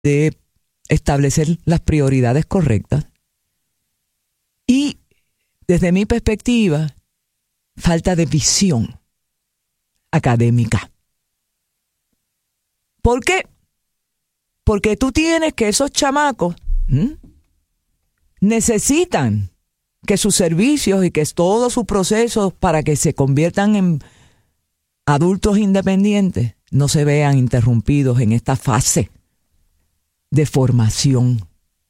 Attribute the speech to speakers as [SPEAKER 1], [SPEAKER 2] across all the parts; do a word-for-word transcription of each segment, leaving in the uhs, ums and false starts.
[SPEAKER 1] de establecer las prioridades correctas. Y desde mi perspectiva, falta de visión académica. ¿Por qué? Porque tú tienes que esos chamacos ¿m? necesitan que sus servicios y que todos sus procesos para que se conviertan en adultos independientes no se vean interrumpidos en esta fase de formación.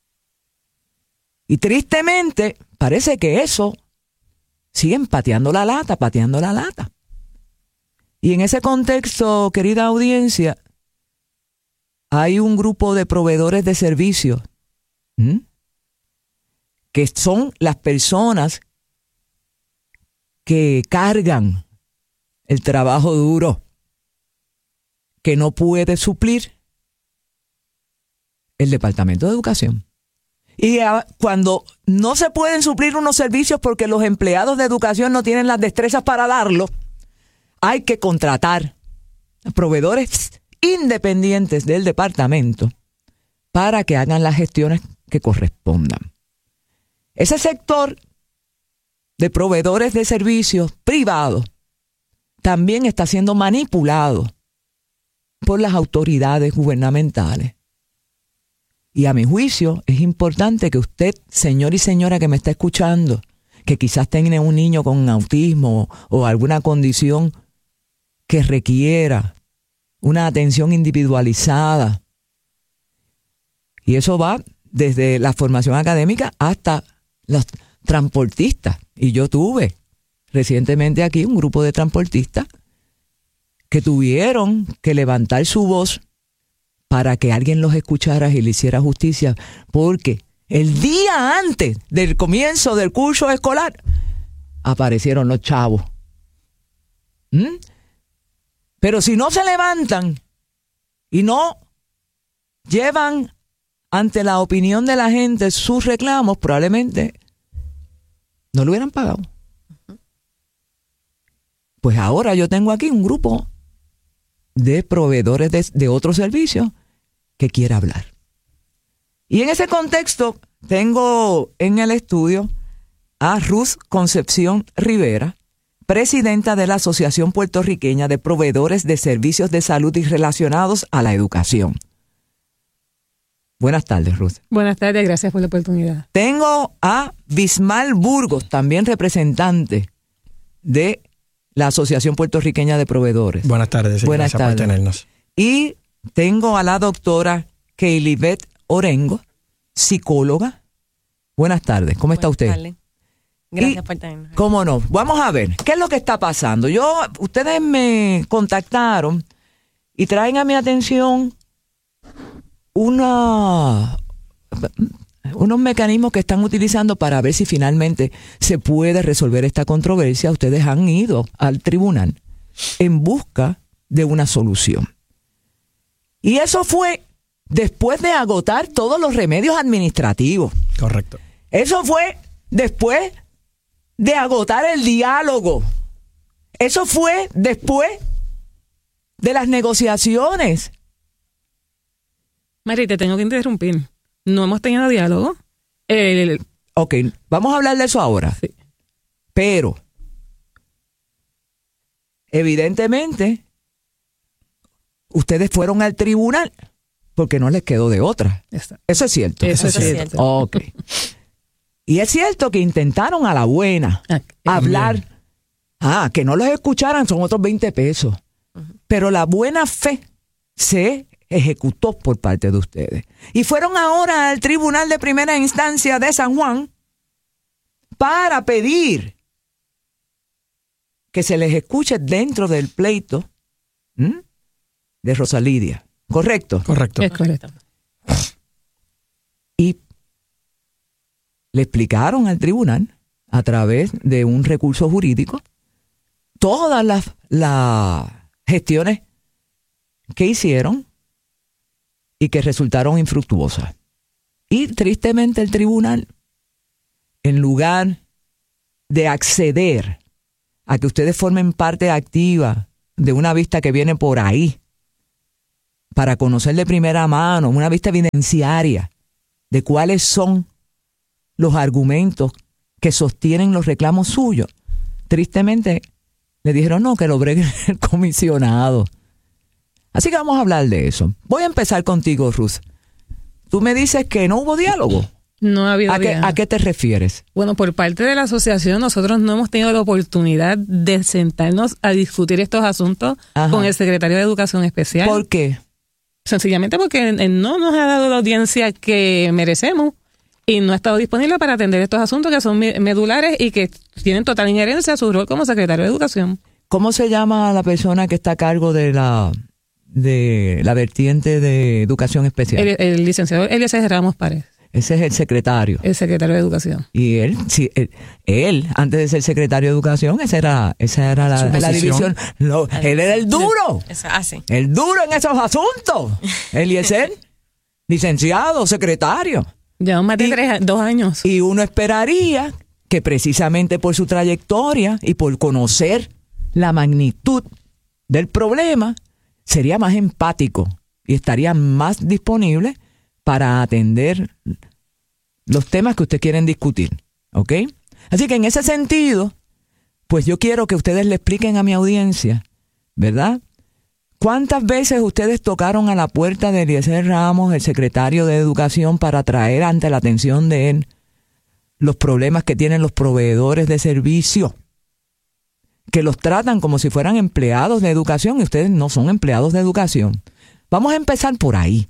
[SPEAKER 1] Y tristemente, parece que eso siguen pateando la lata, pateando la lata. Y en ese contexto, querida audiencia, hay un grupo de proveedores de servicios ¿m? que son las personas que cargan el trabajo duro que no puede suplir el Departamento de Educación. Y a, cuando no se pueden suplir unos servicios porque los empleados de educación no tienen las destrezas para darlo, hay que contratar a proveedores independientes del departamento para que hagan las gestiones que correspondan. Ese sector de proveedores de servicios privados también está siendo manipulado por las autoridades gubernamentales. Y a mi juicio es importante que usted, señor y señora que me está escuchando, que quizás tenga un niño con autismo o alguna condición que requiera una atención individualizada, y eso va desde la formación académica hasta los transportistas. Y yo tuve recientemente aquí un grupo de transportistas que tuvieron que levantar su voz para que alguien los escuchara y le hiciera justicia, porque el día antes del comienzo del curso escolar aparecieron los chavos. ¿Mm? Pero si no se levantan y no llevan ante la opinión de la gente sus reclamos, probablemente no lo hubieran pagado. Pues ahora yo tengo aquí un grupo de proveedores de, de otros servicios que quiere hablar. Y en ese contexto tengo en el estudio a Ruth Concepción Rivera, presidenta de la Asociación Puertorriqueña de Proveedores de Servicios de Salud y Relacionados a la Educación. Buenas tardes, Ruth.
[SPEAKER 2] Buenas tardes, gracias por la oportunidad.
[SPEAKER 1] Tengo a Bismal Burgos, también representante de la Asociación Puertorriqueña de Proveedores.
[SPEAKER 3] Buenas tardes, sí,
[SPEAKER 1] Buenas
[SPEAKER 3] gracias
[SPEAKER 1] tardes.
[SPEAKER 3] por tenernos.
[SPEAKER 1] Y tengo a la doctora Keilibet Orengo, psicóloga. Buenas tardes, ¿cómo está usted?
[SPEAKER 4] Tardes. Gracias
[SPEAKER 1] Y,
[SPEAKER 4] por tenernos.
[SPEAKER 1] ¿Cómo no? Vamos a ver, ¿qué es lo que está pasando? Yo, ustedes me contactaron y traen a mi atención una, unos mecanismos que están utilizando para ver si finalmente se puede resolver esta controversia. Ustedes han ido al tribunal en busca de una solución. Y eso fue después de agotar todos los remedios administrativos.
[SPEAKER 3] Correcto.
[SPEAKER 1] Eso fue después de agotar el diálogo. Eso fue después de las negociaciones.
[SPEAKER 2] Mari, te tengo que interrumpir. No hemos tenido diálogo. El,
[SPEAKER 1] Ok, vamos a hablar de eso ahora.
[SPEAKER 2] Sí.
[SPEAKER 1] Pero, evidentemente, ustedes fueron al tribunal porque no les quedó de otra.
[SPEAKER 2] Está.
[SPEAKER 1] Eso es cierto.
[SPEAKER 2] Eso es
[SPEAKER 4] Eso es
[SPEAKER 2] cierto.
[SPEAKER 1] Ok. Y es cierto que intentaron a la buena
[SPEAKER 2] Ah,
[SPEAKER 1] hablar.
[SPEAKER 3] bien.
[SPEAKER 1] Ah, que no los escucharan son otros veinte pesos. Pero la buena fe se ejecutó por parte de ustedes. Y fueron ahora al Tribunal de Primera Instancia de San Juan para pedir que se les escuche dentro del pleito ¿m? de Rosalidia. ¿Correcto?
[SPEAKER 3] Correcto.
[SPEAKER 2] Es correcto.
[SPEAKER 1] Y le explicaron al tribunal, a través de un recurso jurídico, todas las, las gestiones que hicieron y que resultaron infructuosas. Y tristemente el tribunal, en lugar de acceder a que ustedes formen parte activa de una vista que viene por ahí, para conocer de primera mano, una vista evidenciaria de cuáles son los argumentos que sostienen los reclamos suyos. Tristemente, le dijeron no, que lo bregue el comisionado. Así que vamos a hablar de eso. Voy a empezar contigo, Ruth. Tú me dices que no hubo diálogo.
[SPEAKER 2] No ha habido
[SPEAKER 1] ¿A qué,
[SPEAKER 2] diálogo.
[SPEAKER 1] ¿A qué te refieres?
[SPEAKER 2] Bueno, por parte de la asociación, nosotros no hemos tenido la oportunidad de sentarnos a discutir estos asuntos
[SPEAKER 1] Ajá.
[SPEAKER 2] con el secretario de Educación Especial.
[SPEAKER 1] ¿Por qué?
[SPEAKER 2] Sencillamente porque él no nos ha dado la audiencia que merecemos y no ha estado disponible para atender estos asuntos que son medulares y que tienen total injerencia a su rol como secretario de Educación.
[SPEAKER 1] ¿Cómo se llama la persona que está a cargo de la de la vertiente de Educación Especial?
[SPEAKER 2] El, el licenciado Eliezer Ramos Párez.
[SPEAKER 1] Ese es el secretario.
[SPEAKER 2] El secretario de Educación.
[SPEAKER 1] Y él, sí, él, él, antes de ser secretario de Educación, esa era, esa era la, la división. No, él era el duro.
[SPEAKER 3] Eso hace.
[SPEAKER 1] El duro en esos asuntos. Eliezer, licenciado, secretario.
[SPEAKER 2] Llevan más de
[SPEAKER 1] Y-
[SPEAKER 2] tres, dos años.
[SPEAKER 1] Y uno esperaría que precisamente por su trayectoria y por conocer la magnitud del problema, sería más empático y estaría más disponible para atender los temas que ustedes quieren discutir, ¿ok? Así que en ese sentido, pues yo quiero que ustedes le expliquen a mi audiencia, ¿verdad? ¿Cuántas veces ustedes tocaron a la puerta de Eliezer Ramos, el secretario de Educación, para traer ante la atención de él los problemas que tienen los proveedores de servicio? Que los tratan como si fueran empleados de educación y ustedes no son empleados de educación. Vamos a empezar por ahí.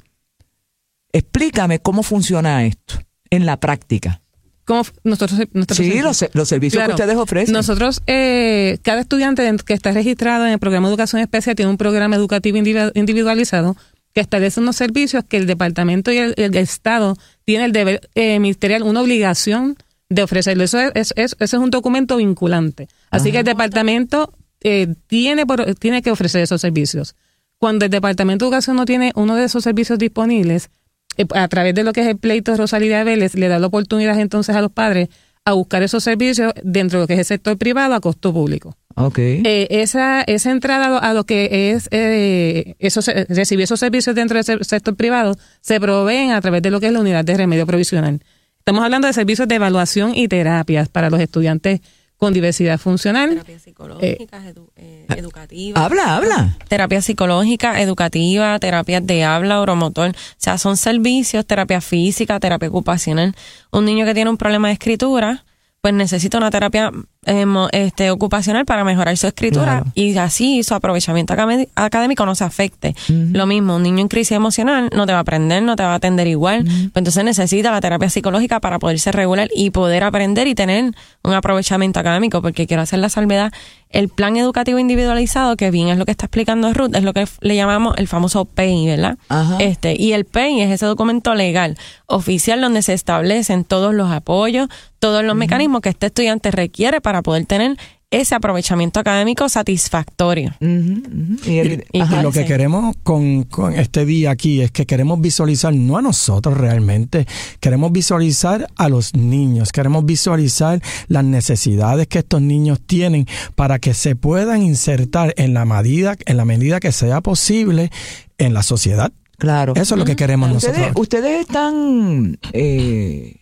[SPEAKER 1] Explícame cómo funciona esto en la práctica.
[SPEAKER 2] ¿Cómo f- nosotros, nosotros
[SPEAKER 1] Sí, los, los servicios
[SPEAKER 2] Claro.
[SPEAKER 1] que ustedes ofrecen.
[SPEAKER 2] Nosotros, eh, cada estudiante dent- que está registrado en el programa de Educación Especial tiene un programa educativo individu- individualizado que establece unos servicios que el departamento y el, el Estado tiene el deber eh, ministerial, una obligación de ofrecerlo. Eso es, es, es- ese es un documento vinculante. Así
[SPEAKER 1] Ajá.
[SPEAKER 2] que el departamento eh, tiene, por- tiene que ofrecer esos servicios. Cuando el Departamento de Educación no tiene uno de esos servicios disponibles, eh, a través de lo que es el pleito de Rosalía Vélez, le da la oportunidad entonces a los padres a buscar esos servicios dentro de lo que es el sector privado a costo público.
[SPEAKER 1] Ok.
[SPEAKER 2] Eh, esa, esa entrada a lo, a lo que es eh, esos, recibir esos servicios dentro del se- sector privado se proveen a través de lo que es la unidad de remedio provisional. Estamos hablando de servicios de evaluación y terapias para los estudiantes con diversidad funcional.
[SPEAKER 3] Terapias psicológicas, edu- eh, educativas.
[SPEAKER 1] Habla, habla.
[SPEAKER 3] Terapia psicológica, educativa, terapias de habla, oromotor. O sea, son servicios, terapia física, terapia ocupacional. Un niño que tiene un problema de escritura, pues necesita una terapia eh, mo- este, ocupacional para mejorar su escritura
[SPEAKER 1] Claro.
[SPEAKER 3] y así su aprovechamiento acadé- académico no se afecte.
[SPEAKER 1] Ujú.
[SPEAKER 3] Lo mismo, un niño en crisis emocional no te va a aprender, no te va a atender igual. Pues entonces necesita la terapia psicológica para poderse regular y poder aprender y tener un aprovechamiento académico, porque quiero hacer la salvedad. El plan educativo individualizado, que bien es lo que está explicando Ruth, es lo que le llamamos el famoso P E I, ¿verdad?
[SPEAKER 1] Ajá.
[SPEAKER 3] Este, y el P E I es ese documento legal oficial donde se establecen todos los apoyos, todos los mecanismos que este estudiante requiere para poder tener ese aprovechamiento académico satisfactorio.
[SPEAKER 1] Ujú, ujú. Y el-
[SPEAKER 3] Y- y
[SPEAKER 1] ajá.
[SPEAKER 4] Y lo que
[SPEAKER 3] sí.
[SPEAKER 4] queremos con, con este día aquí es que queremos visualizar, no a nosotros realmente, queremos visualizar a los niños, queremos visualizar las necesidades que estos niños tienen para que se puedan insertar en la medida, en la medida que sea posible en la sociedad.
[SPEAKER 1] Claro.
[SPEAKER 4] Eso es lo que queremos
[SPEAKER 1] Ustedes,
[SPEAKER 4] nosotros.
[SPEAKER 1] ustedes están eh,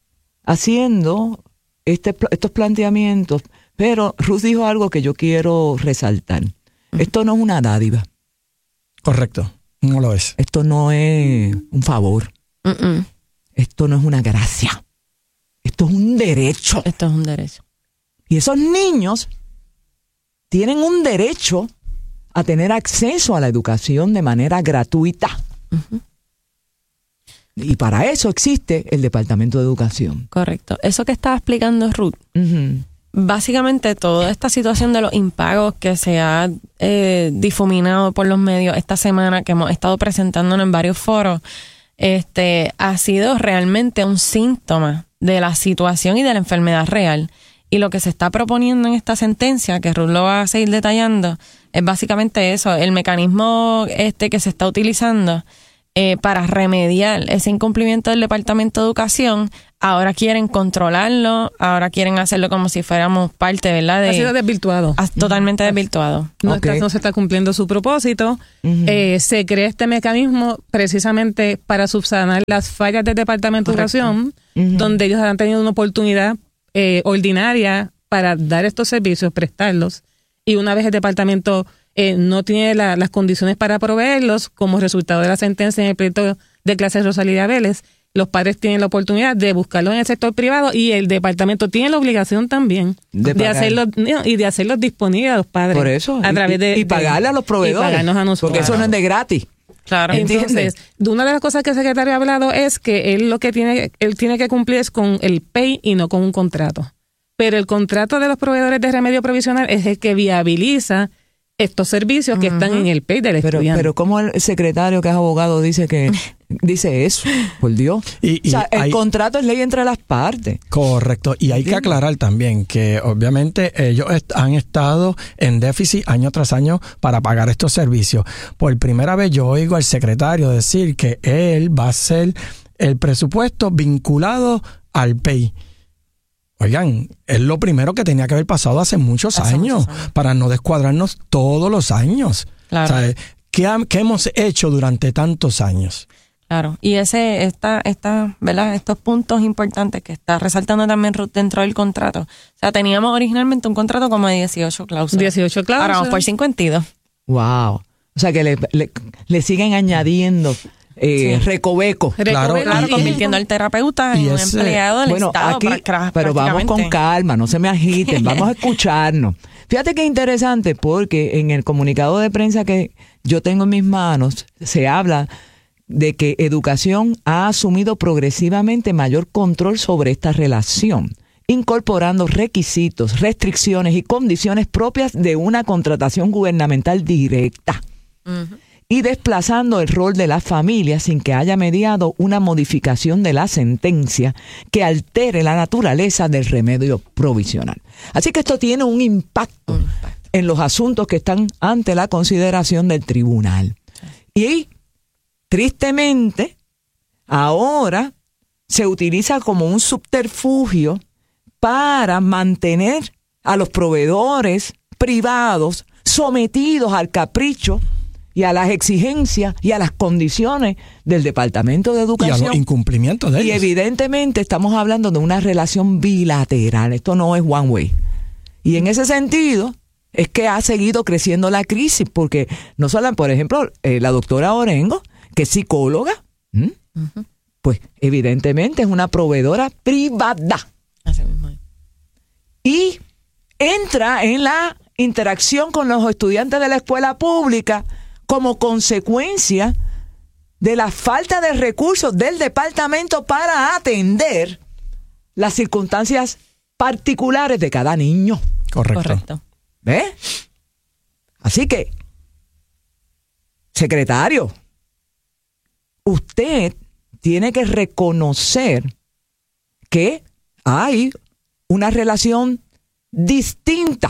[SPEAKER 1] haciendo este, pla- estos planteamientos, pero Ruth dijo algo que yo quiero resaltar. Esto no es una dádiva,
[SPEAKER 4] Correcto, no lo es.
[SPEAKER 1] esto no es un favor,
[SPEAKER 3] Mm-mm.
[SPEAKER 1] esto no es una gracia, esto es un derecho.
[SPEAKER 3] Esto es un derecho.
[SPEAKER 1] Y esos niños tienen un derecho a tener acceso a la educación de manera gratuita. Y para eso existe el Departamento de Educación.
[SPEAKER 3] Correcto. Eso que estaba explicando Ruth,
[SPEAKER 1] Ujú.
[SPEAKER 3] básicamente toda esta situación de los impagos que se ha eh, difuminado por los medios esta semana, que hemos estado presentándonos en varios foros, este, ha sido realmente un síntoma de la situación y de la enfermedad real. Y lo que se está proponiendo en esta sentencia, que Ruth lo va a seguir detallando, es básicamente eso, el mecanismo este que se está utilizando eh, para remediar ese incumplimiento del Departamento de Educación ahora quieren controlarlo, ahora quieren hacerlo como si fuéramos parte, ¿verdad? De,
[SPEAKER 2] ha sido desvirtuado.
[SPEAKER 3] ha, totalmente uh-huh. desvirtuado.
[SPEAKER 2] No,
[SPEAKER 1] okay.
[SPEAKER 2] está, no se está cumpliendo su propósito. Uh-huh. Eh, se crea este mecanismo precisamente para subsanar las fallas del Departamento Correcto. de Educación, uh-huh. donde ellos han tenido una oportunidad eh, ordinaria para dar estos servicios, prestarlos, y una vez el departamento eh, no tiene la, las condiciones para proveerlos, como resultado de la sentencia en el pleito de clases Rosalía Vélez, los padres tienen la oportunidad de buscarlos en el sector privado y el departamento tiene la obligación también de, de hacerlos y de hacerlos disponibles a los padres.
[SPEAKER 1] Por eso.
[SPEAKER 2] A través de,
[SPEAKER 1] y, y pagarle a los proveedores.
[SPEAKER 2] Y pagarnos a nosotros.
[SPEAKER 1] Porque eso no es de gratis.
[SPEAKER 3] Claro.
[SPEAKER 2] Entonces, una de las cosas que el secretario ha hablado es que él lo que tiene, él tiene que cumplir es con el P E I y no con un contrato. Pero el contrato de los proveedores de remedio provisional es el que viabiliza estos servicios que uh-huh. están en el P E I del
[SPEAKER 1] pero,
[SPEAKER 2] estudiante.
[SPEAKER 1] Pero ¿cómo el secretario que es abogado dice que dice eso? Por Dios. Y, y o sea, el hay, contrato es ley entre las partes.
[SPEAKER 4] Correcto. Y hay ¿Entiendes? que aclarar también que obviamente ellos est- han estado en déficit año tras año para pagar estos servicios. Por primera vez yo oigo al secretario decir que él va a hacer el presupuesto vinculado al P E I. Oigan, es lo primero que tenía que haber pasado hace muchos, hace años, muchos años para no descuadrarnos todos los años. Claro. O sea, ¿qué, ha, ¿Qué hemos hecho durante tantos años?
[SPEAKER 3] Claro, y ese, esta, esta, ¿verdad? Estos puntos importantes que está resaltando también dentro del contrato. O sea, teníamos originalmente un contrato como de dieciocho cláusulas.
[SPEAKER 2] dieciocho cláusulas.
[SPEAKER 3] Ahora vamos por cincuenta y dos.
[SPEAKER 1] Wow. O sea que le, le, le siguen añadiendo eh, sí. recovecos.
[SPEAKER 3] Claro, claro, convirtiendo al terapeuta en un ese, empleado del
[SPEAKER 1] bueno,
[SPEAKER 3] Estado.
[SPEAKER 1] Aquí,
[SPEAKER 3] pra,
[SPEAKER 1] pero vamos con calma, no se me agiten, vamos a escucharnos. Fíjate qué interesante, porque en el comunicado de prensa que yo tengo en mis manos se habla de que Educación ha asumido progresivamente mayor control sobre esta relación, incorporando requisitos, restricciones y condiciones propias de una contratación gubernamental directa. Uh-huh. Y desplazando el rol de la familia sin que haya mediado una modificación de la sentencia que altere la naturaleza del remedio provisional. Así que esto tiene un impacto, un impacto. en los asuntos que están ante la consideración del tribunal. Y tristemente, ahora se utiliza como un subterfugio para mantener a los proveedores privados sometidos al capricho y a las exigencias y a las condiciones del Departamento de Educación.
[SPEAKER 4] Y a los incumplimientos de ellos.
[SPEAKER 1] Y evidentemente estamos hablando de una relación bilateral. Esto no es one way. Y en ese sentido es que ha seguido creciendo la crisis, porque no solo, por ejemplo, eh, la doctora Orengo, que es psicóloga, ¿m? Uh-huh. pues evidentemente es una proveedora privada.
[SPEAKER 3] Así mismo.
[SPEAKER 1] Y entra en la interacción con los estudiantes de la escuela pública como consecuencia de la falta de recursos del departamento para atender las circunstancias particulares de cada niño.
[SPEAKER 4] Correcto.
[SPEAKER 3] Correcto.
[SPEAKER 1] ¿Ves? Así que, secretario, usted tiene que reconocer que hay una relación distinta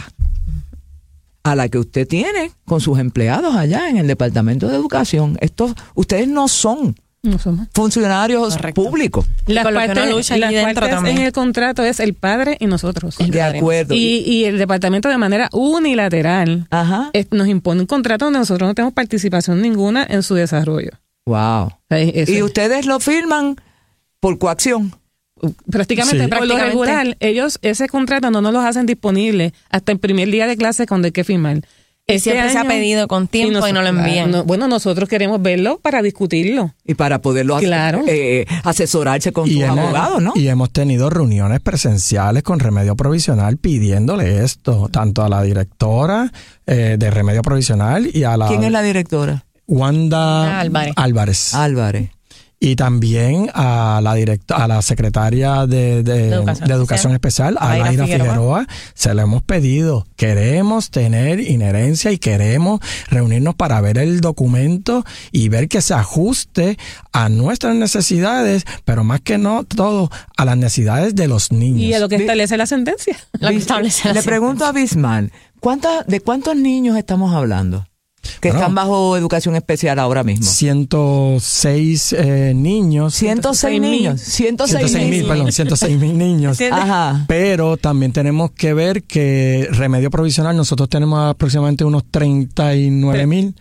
[SPEAKER 1] a la que usted tiene con sus empleados allá en el Departamento de Educación. Estos, ustedes no son
[SPEAKER 2] no somos
[SPEAKER 1] funcionarios
[SPEAKER 3] Correcto.
[SPEAKER 1] públicos.
[SPEAKER 2] Las partes,
[SPEAKER 3] las
[SPEAKER 2] partes en el contrato es el padre y nosotros.
[SPEAKER 1] De acuerdo.
[SPEAKER 2] Y, y el departamento de manera unilateral
[SPEAKER 1] Ajá.
[SPEAKER 2] es, nos impone un contrato donde nosotros no tenemos participación ninguna en su desarrollo.
[SPEAKER 1] Wow.
[SPEAKER 2] O sea, eso.
[SPEAKER 1] Y ustedes lo firman por coacción.
[SPEAKER 2] Prácticamente,
[SPEAKER 4] Sí.
[SPEAKER 2] por lo regular, ellos ese contrato no nos los hacen disponible hasta el primer día de clase cuando hay que firmar.
[SPEAKER 3] Y
[SPEAKER 2] Este
[SPEAKER 3] siempre se ha
[SPEAKER 2] año,
[SPEAKER 3] pedido con tiempo y, nos, y no lo envían.
[SPEAKER 2] No, bueno, nosotros queremos verlo para discutirlo.
[SPEAKER 1] Y para poderlo
[SPEAKER 2] Claro.
[SPEAKER 1] eh, asesorarse con
[SPEAKER 4] Y
[SPEAKER 1] sus
[SPEAKER 4] hemos,
[SPEAKER 1] abogados, ¿no?
[SPEAKER 4] y hemos tenido reuniones presenciales con Remedio Provisional pidiéndole esto, tanto a la directora eh, de Remedio Provisional y a la...
[SPEAKER 1] ¿Quién es la directora?
[SPEAKER 4] Wanda
[SPEAKER 3] Álvarez.
[SPEAKER 4] Álvarez.
[SPEAKER 1] Álvarez.
[SPEAKER 4] Y también a la directa, a la secretaria de, de,
[SPEAKER 3] de Educación,
[SPEAKER 4] de educación Especial, a
[SPEAKER 3] Laira
[SPEAKER 4] Laira
[SPEAKER 3] Figueroa.
[SPEAKER 4] Figueroa, se lo hemos pedido. Queremos tener inherencia y queremos reunirnos para ver el documento y ver que se ajuste a nuestras necesidades, pero más que no todo, a las necesidades de los niños.
[SPEAKER 2] Y a lo que establece la sentencia.
[SPEAKER 3] Lo que establece la
[SPEAKER 1] Le
[SPEAKER 3] sentencia.
[SPEAKER 1] pregunto a Bismarck, ¿cuánta, ¿de cuántos niños estamos hablando? que
[SPEAKER 4] Bueno,
[SPEAKER 1] están bajo educación especial ahora mismo.
[SPEAKER 4] ciento seis eh, niños.
[SPEAKER 1] ciento seis niños. ciento seis
[SPEAKER 4] ciento seis mil,
[SPEAKER 1] mil.
[SPEAKER 4] perdón, ciento seis mil niños.
[SPEAKER 1] Ajá.
[SPEAKER 4] Pero también tenemos que ver que remedio provisional, nosotros tenemos aproximadamente unos treinta y nueve mil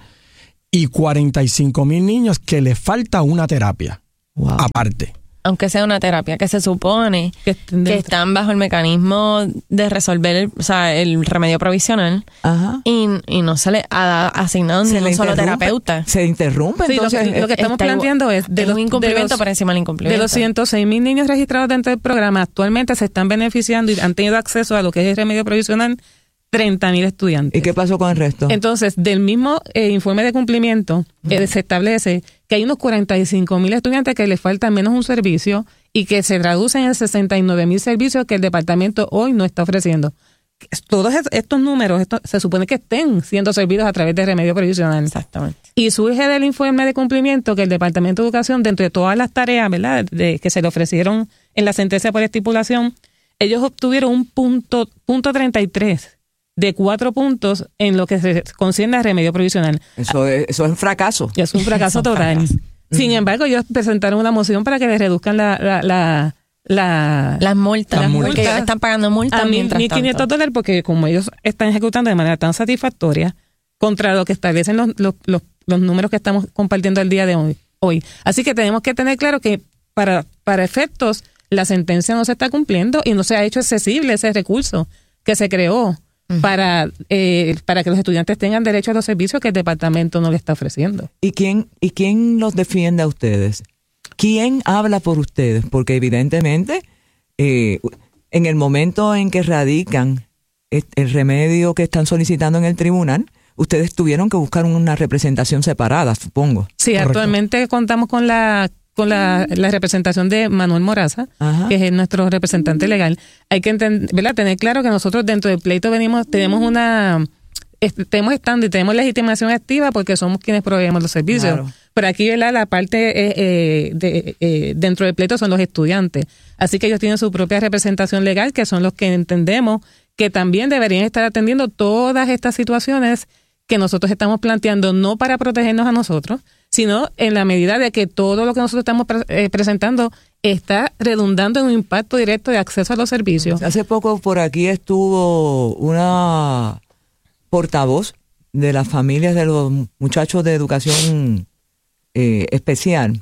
[SPEAKER 4] y cuarenta y cinco mil niños que les falta una terapia
[SPEAKER 1] Wow.
[SPEAKER 4] aparte.
[SPEAKER 3] Aunque sea una terapia que se supone
[SPEAKER 2] Que estén
[SPEAKER 3] que
[SPEAKER 2] dentro.
[SPEAKER 3] están bajo el mecanismo de resolver el, o sea, el remedio provisional
[SPEAKER 1] Ajá.
[SPEAKER 3] y, y no se le ha asignado
[SPEAKER 1] Se
[SPEAKER 3] ni
[SPEAKER 1] le
[SPEAKER 3] un solo
[SPEAKER 1] interrumpe.
[SPEAKER 3] terapeuta.
[SPEAKER 1] Se interrumpe,
[SPEAKER 2] Sí, lo que-
[SPEAKER 1] entonces.
[SPEAKER 2] lo que estamos
[SPEAKER 3] Está igual-
[SPEAKER 2] planteando es de
[SPEAKER 3] es
[SPEAKER 2] los,
[SPEAKER 3] un incumplimiento
[SPEAKER 2] de los-
[SPEAKER 3] por encima del
[SPEAKER 2] de
[SPEAKER 3] incumplimiento.
[SPEAKER 2] los ciento seis mil niños registrados dentro del programa, actualmente se están beneficiando y han tenido acceso a lo que es el remedio provisional treinta mil estudiantes.
[SPEAKER 1] ¿Y qué pasó con el resto?
[SPEAKER 2] Entonces, del mismo eh, informe de cumplimiento, eh, se establece que hay unos cuarenta y cinco mil estudiantes que les falta menos un servicio y que se traducen en sesenta y nueve mil servicios que el departamento hoy no está ofreciendo. Todos est- estos números estos, se supone que estén siendo servidos a través de remedio provisional.
[SPEAKER 3] Exactamente.
[SPEAKER 2] Y surge del informe de cumplimiento que el Departamento de Educación, dentro de todas las tareas, ¿verdad?, de, que se le ofrecieron en la sentencia por estipulación, ellos obtuvieron un punto, punto treinta y tres de cuatro puntos en lo que se concierne a remedio provisional.
[SPEAKER 1] Eso es, eso es un fracaso.
[SPEAKER 2] Y es un fracaso total. Sin embargo, ellos presentaron una moción para que les reduzcan la... la, la la,
[SPEAKER 3] Las multas,
[SPEAKER 4] Las multas.
[SPEAKER 3] porque ellos están pagando multas
[SPEAKER 2] a mil
[SPEAKER 3] mientras
[SPEAKER 2] quinientos
[SPEAKER 3] tanto.
[SPEAKER 2] dólares porque como ellos están ejecutando de manera tan satisfactoria contra lo que establecen los, los, los, los números que estamos compartiendo el día de hoy, hoy. Así que tenemos que tener claro que para, para efectos la sentencia no se está cumpliendo y no se ha hecho accesible ese recurso que se creó uh-huh. para, eh, para que los estudiantes tengan derecho a los servicios que el departamento no le está ofreciendo.
[SPEAKER 1] ¿Y quién, ¿Y quién los defiende a ustedes? ¿Quién habla por ustedes? Porque evidentemente, eh, en el momento en que radican el remedio que están solicitando en el tribunal, ustedes tuvieron que buscar una representación separada, supongo.
[SPEAKER 2] Sí,
[SPEAKER 4] Correcto.
[SPEAKER 2] actualmente contamos con la con la, la representación de Manuel Moraza,
[SPEAKER 1] Ajá.
[SPEAKER 2] que es nuestro representante legal. Hay que entender, ¿verdad? Tener claro que nosotros dentro del pleito venimos tenemos una tenemos estando y tenemos legitimación activa porque somos quienes proveemos los servicios.
[SPEAKER 1] Claro.
[SPEAKER 2] Pero aquí, ¿verdad?, la parte eh, eh, de, eh, dentro del pleito son los estudiantes. Así que ellos tienen su propia representación legal, que son los que entendemos que también deberían estar atendiendo todas estas situaciones que nosotros estamos planteando, no para protegernos a nosotros, sino en la medida de que todo lo que nosotros estamos pre- eh, presentando está redundando en un impacto directo de acceso a los servicios.
[SPEAKER 1] Hace poco por aquí estuvo una portavoz de las familias de los muchachos de educación eh, especial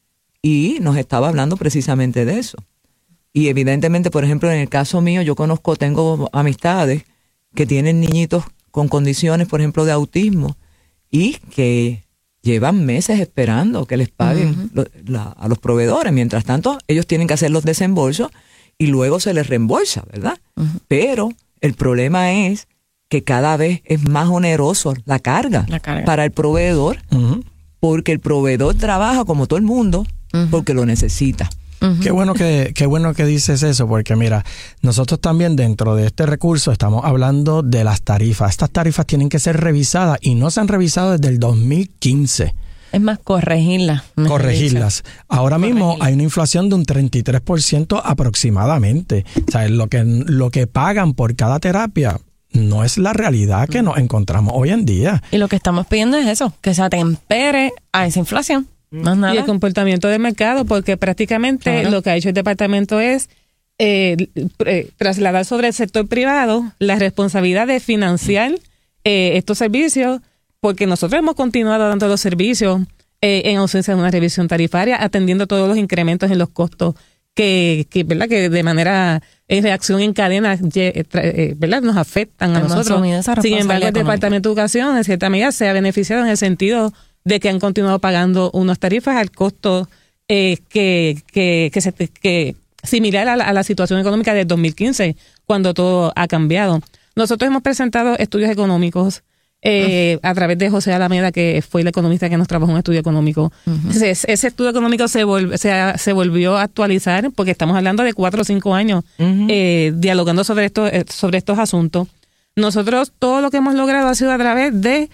[SPEAKER 1] y nos estaba hablando precisamente de eso. Y evidentemente, por ejemplo, en el caso mío, yo conozco, tengo amistades que tienen niñitos con condiciones, por ejemplo, de autismo y que llevan meses esperando que les paguen uh-huh. lo, la, a los proveedores. Mientras tanto, ellos tienen que hacer los desembolsos y luego se les reembolsa, ¿verdad? Uh-huh. Pero el problema es que cada vez es más oneroso la carga,
[SPEAKER 3] la carga.
[SPEAKER 1] para el proveedor,
[SPEAKER 4] Uh-huh.
[SPEAKER 1] porque el proveedor trabaja como todo el mundo, uh-huh. porque lo necesita.
[SPEAKER 3] Uh-huh.
[SPEAKER 4] Qué bueno que qué bueno que dices eso, porque mira, nosotros también dentro de este recurso estamos hablando de las tarifas. Estas tarifas tienen que ser revisadas y no se han revisado desde el dos mil quince.
[SPEAKER 3] Es más, corregirlas.
[SPEAKER 4] Corregirlas. Ahora Corregir. mismo hay una inflación de un treinta y tres por ciento aproximadamente. O sea, lo que, lo que pagan por cada terapia no es la realidad que nos encontramos hoy en día.
[SPEAKER 3] Y lo que estamos pidiendo es eso, que se atempere a esa inflación. Más nada.
[SPEAKER 2] Y el comportamiento del mercado, porque prácticamente claro. lo que ha hecho el departamento es eh, eh, trasladar sobre el sector privado la responsabilidad de financiar eh, estos servicios, porque nosotros hemos continuado dando los servicios eh, en ausencia de una revisión tarifaria, atendiendo todos los incrementos en los costos que, que verdad que de manera eh, reacción en cadena eh, eh, verdad nos afectan a
[SPEAKER 3] Hemos
[SPEAKER 2] nosotros. Sin embargo, el Departamento de Educación en cierta medida se ha beneficiado en el sentido de que han continuado pagando unas tarifas al costo eh, que, que, que, se, que similar a la, a la situación económica del dos mil quince, cuando todo ha cambiado. Nosotros hemos presentado estudios económicos eh, uh-huh. a través de José Alameda, que fue el economista que nos trabajó un estudio económico. Uh-huh. Ese, ese estudio económico se, vol, se, se volvió a actualizar, porque estamos hablando de cuatro o cinco años uh-huh. eh, dialogando sobre, esto, sobre estos asuntos. Nosotros todo lo que hemos logrado ha sido a través de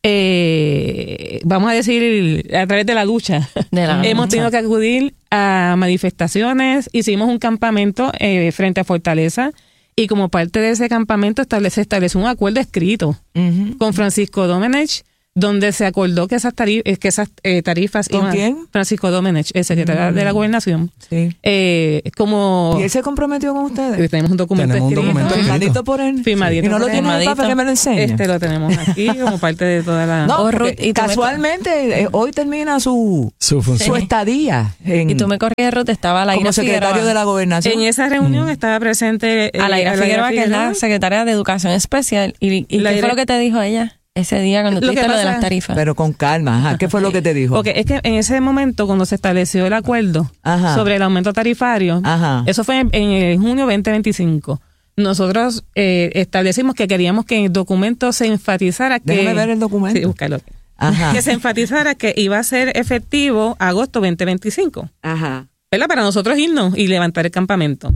[SPEAKER 2] Eh, vamos a decir, a través de la lucha. De la Hemos lucha. tenido que acudir a manifestaciones, hicimos un campamento eh, frente a Fortaleza y como parte de ese campamento establece, establece un acuerdo escrito uh-huh. con Francisco Domenech donde se acordó que esas tarifas, que esas eh, tarifas
[SPEAKER 1] ¿Con
[SPEAKER 2] iban,
[SPEAKER 1] quién?
[SPEAKER 2] Francisco Domenech, el secretario mm. de la Gobernación.
[SPEAKER 1] Sí.
[SPEAKER 2] Eh, como
[SPEAKER 1] ¿Y él se comprometió con ustedes?
[SPEAKER 2] Tenemos un documento
[SPEAKER 4] tenemos
[SPEAKER 2] escrito.
[SPEAKER 4] Un documento
[SPEAKER 1] firmadito por él.
[SPEAKER 2] Firmadito.
[SPEAKER 1] Y no lo tiene para que me lo enseñe.
[SPEAKER 2] Este lo tenemos aquí como parte de toda la.
[SPEAKER 1] No,
[SPEAKER 3] oh, Ruth, y
[SPEAKER 1] casualmente me... eh, hoy termina su
[SPEAKER 4] su, función.
[SPEAKER 1] su estadía. En,
[SPEAKER 3] y tú me corrías, Ruth, estaba la
[SPEAKER 1] como secretario
[SPEAKER 3] Figueroa.
[SPEAKER 1] de la Gobernación.
[SPEAKER 2] En esa reunión
[SPEAKER 4] mm.
[SPEAKER 2] estaba presente eh,
[SPEAKER 3] a la Ira Figueroa, que es la
[SPEAKER 2] Figueroa.
[SPEAKER 3] secretaria de Educación Especial. ¿Y, y
[SPEAKER 2] La
[SPEAKER 3] qué
[SPEAKER 2] Ira...
[SPEAKER 3] fue lo que te dijo ella ese día cuando tú dijiste lo de las tarifas?
[SPEAKER 1] Pero con calma, ajá. ¿Qué fue lo que te dijo?
[SPEAKER 2] Porque es que en ese momento, cuando se estableció el acuerdo
[SPEAKER 1] Ajá.
[SPEAKER 2] sobre el aumento tarifario, Ajá. eso fue en, en junio veinte veinticinco. Nosotros eh, establecimos que queríamos que en el documento se enfatizara que...
[SPEAKER 1] Déjame ver el documento.
[SPEAKER 2] Sí, búscalo.
[SPEAKER 1] Ajá.
[SPEAKER 2] Que se enfatizara que iba a ser efectivo agosto veinte veinticinco.
[SPEAKER 1] Ajá.
[SPEAKER 2] ¿Verdad? Para nosotros irnos y levantar el campamento.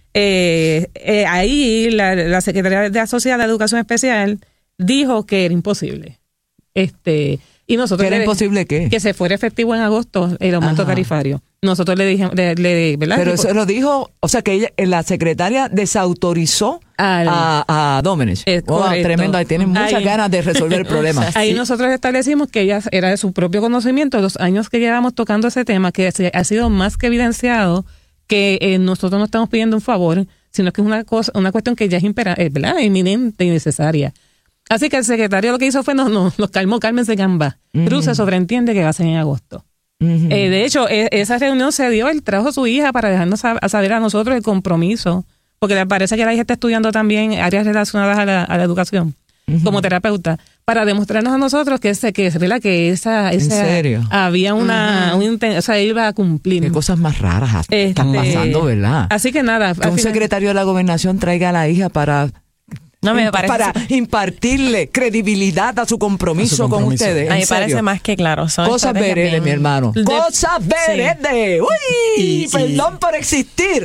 [SPEAKER 2] Eh, eh, ahí la, la Secretaría de Asociada de Educación Especial dijo que era imposible. Este, y nosotros
[SPEAKER 1] ¿Era
[SPEAKER 2] le,
[SPEAKER 1] imposible qué?
[SPEAKER 2] Que se fuera efectivo en agosto el aumento Ajá. tarifario. Nosotros le dijimos, le, le, ¿verdad?
[SPEAKER 1] Pero eso lo dijo, o sea que ella, la secretaria desautorizó Al, a, a Domenech. Oh, tremendo, ahí tienen muchas ahí, ganas de resolver el problema.
[SPEAKER 2] Ahí
[SPEAKER 1] sí.
[SPEAKER 2] nosotros establecimos que ella era de su propio conocimiento, los años que llevamos tocando ese tema, que se, ha sido más que evidenciado que eh, nosotros no estamos pidiendo un favor, sino que es una cosa, una cuestión que ya es impera, ¿verdad? Inminente y necesaria. Así que el secretario lo que hizo fue nos, nos, nos calmó, cálmense gamba. Uh-huh. Cruz se sobreentiende que va a ser en agosto. Uh-huh. Eh, de hecho, eh, esa reunión se dio, él trajo a su hija para dejarnos a, a saber a nosotros el compromiso, porque le parece que la hija está estudiando también áreas relacionadas a la, a la educación, uh-huh. como terapeuta, para demostrarnos a nosotros que ese, que, ¿verdad? que esa, esa
[SPEAKER 1] ¿En serio?
[SPEAKER 2] había una, uh-huh. un, o sea, iba a cumplir.
[SPEAKER 1] Qué cosas más raras este, están pasando, ¿verdad?
[SPEAKER 2] Así que nada.
[SPEAKER 1] Que un final, secretario de la Gobernación traiga a la hija para...
[SPEAKER 3] No, me parece
[SPEAKER 1] para impartirle credibilidad a su compromiso, a su compromiso. con ustedes.
[SPEAKER 3] A mí me parece más que claro. Son
[SPEAKER 1] Cosas veredes, bien... mi hermano. De... Cosas veredes. Sí. Uy, y, perdón y, por existir.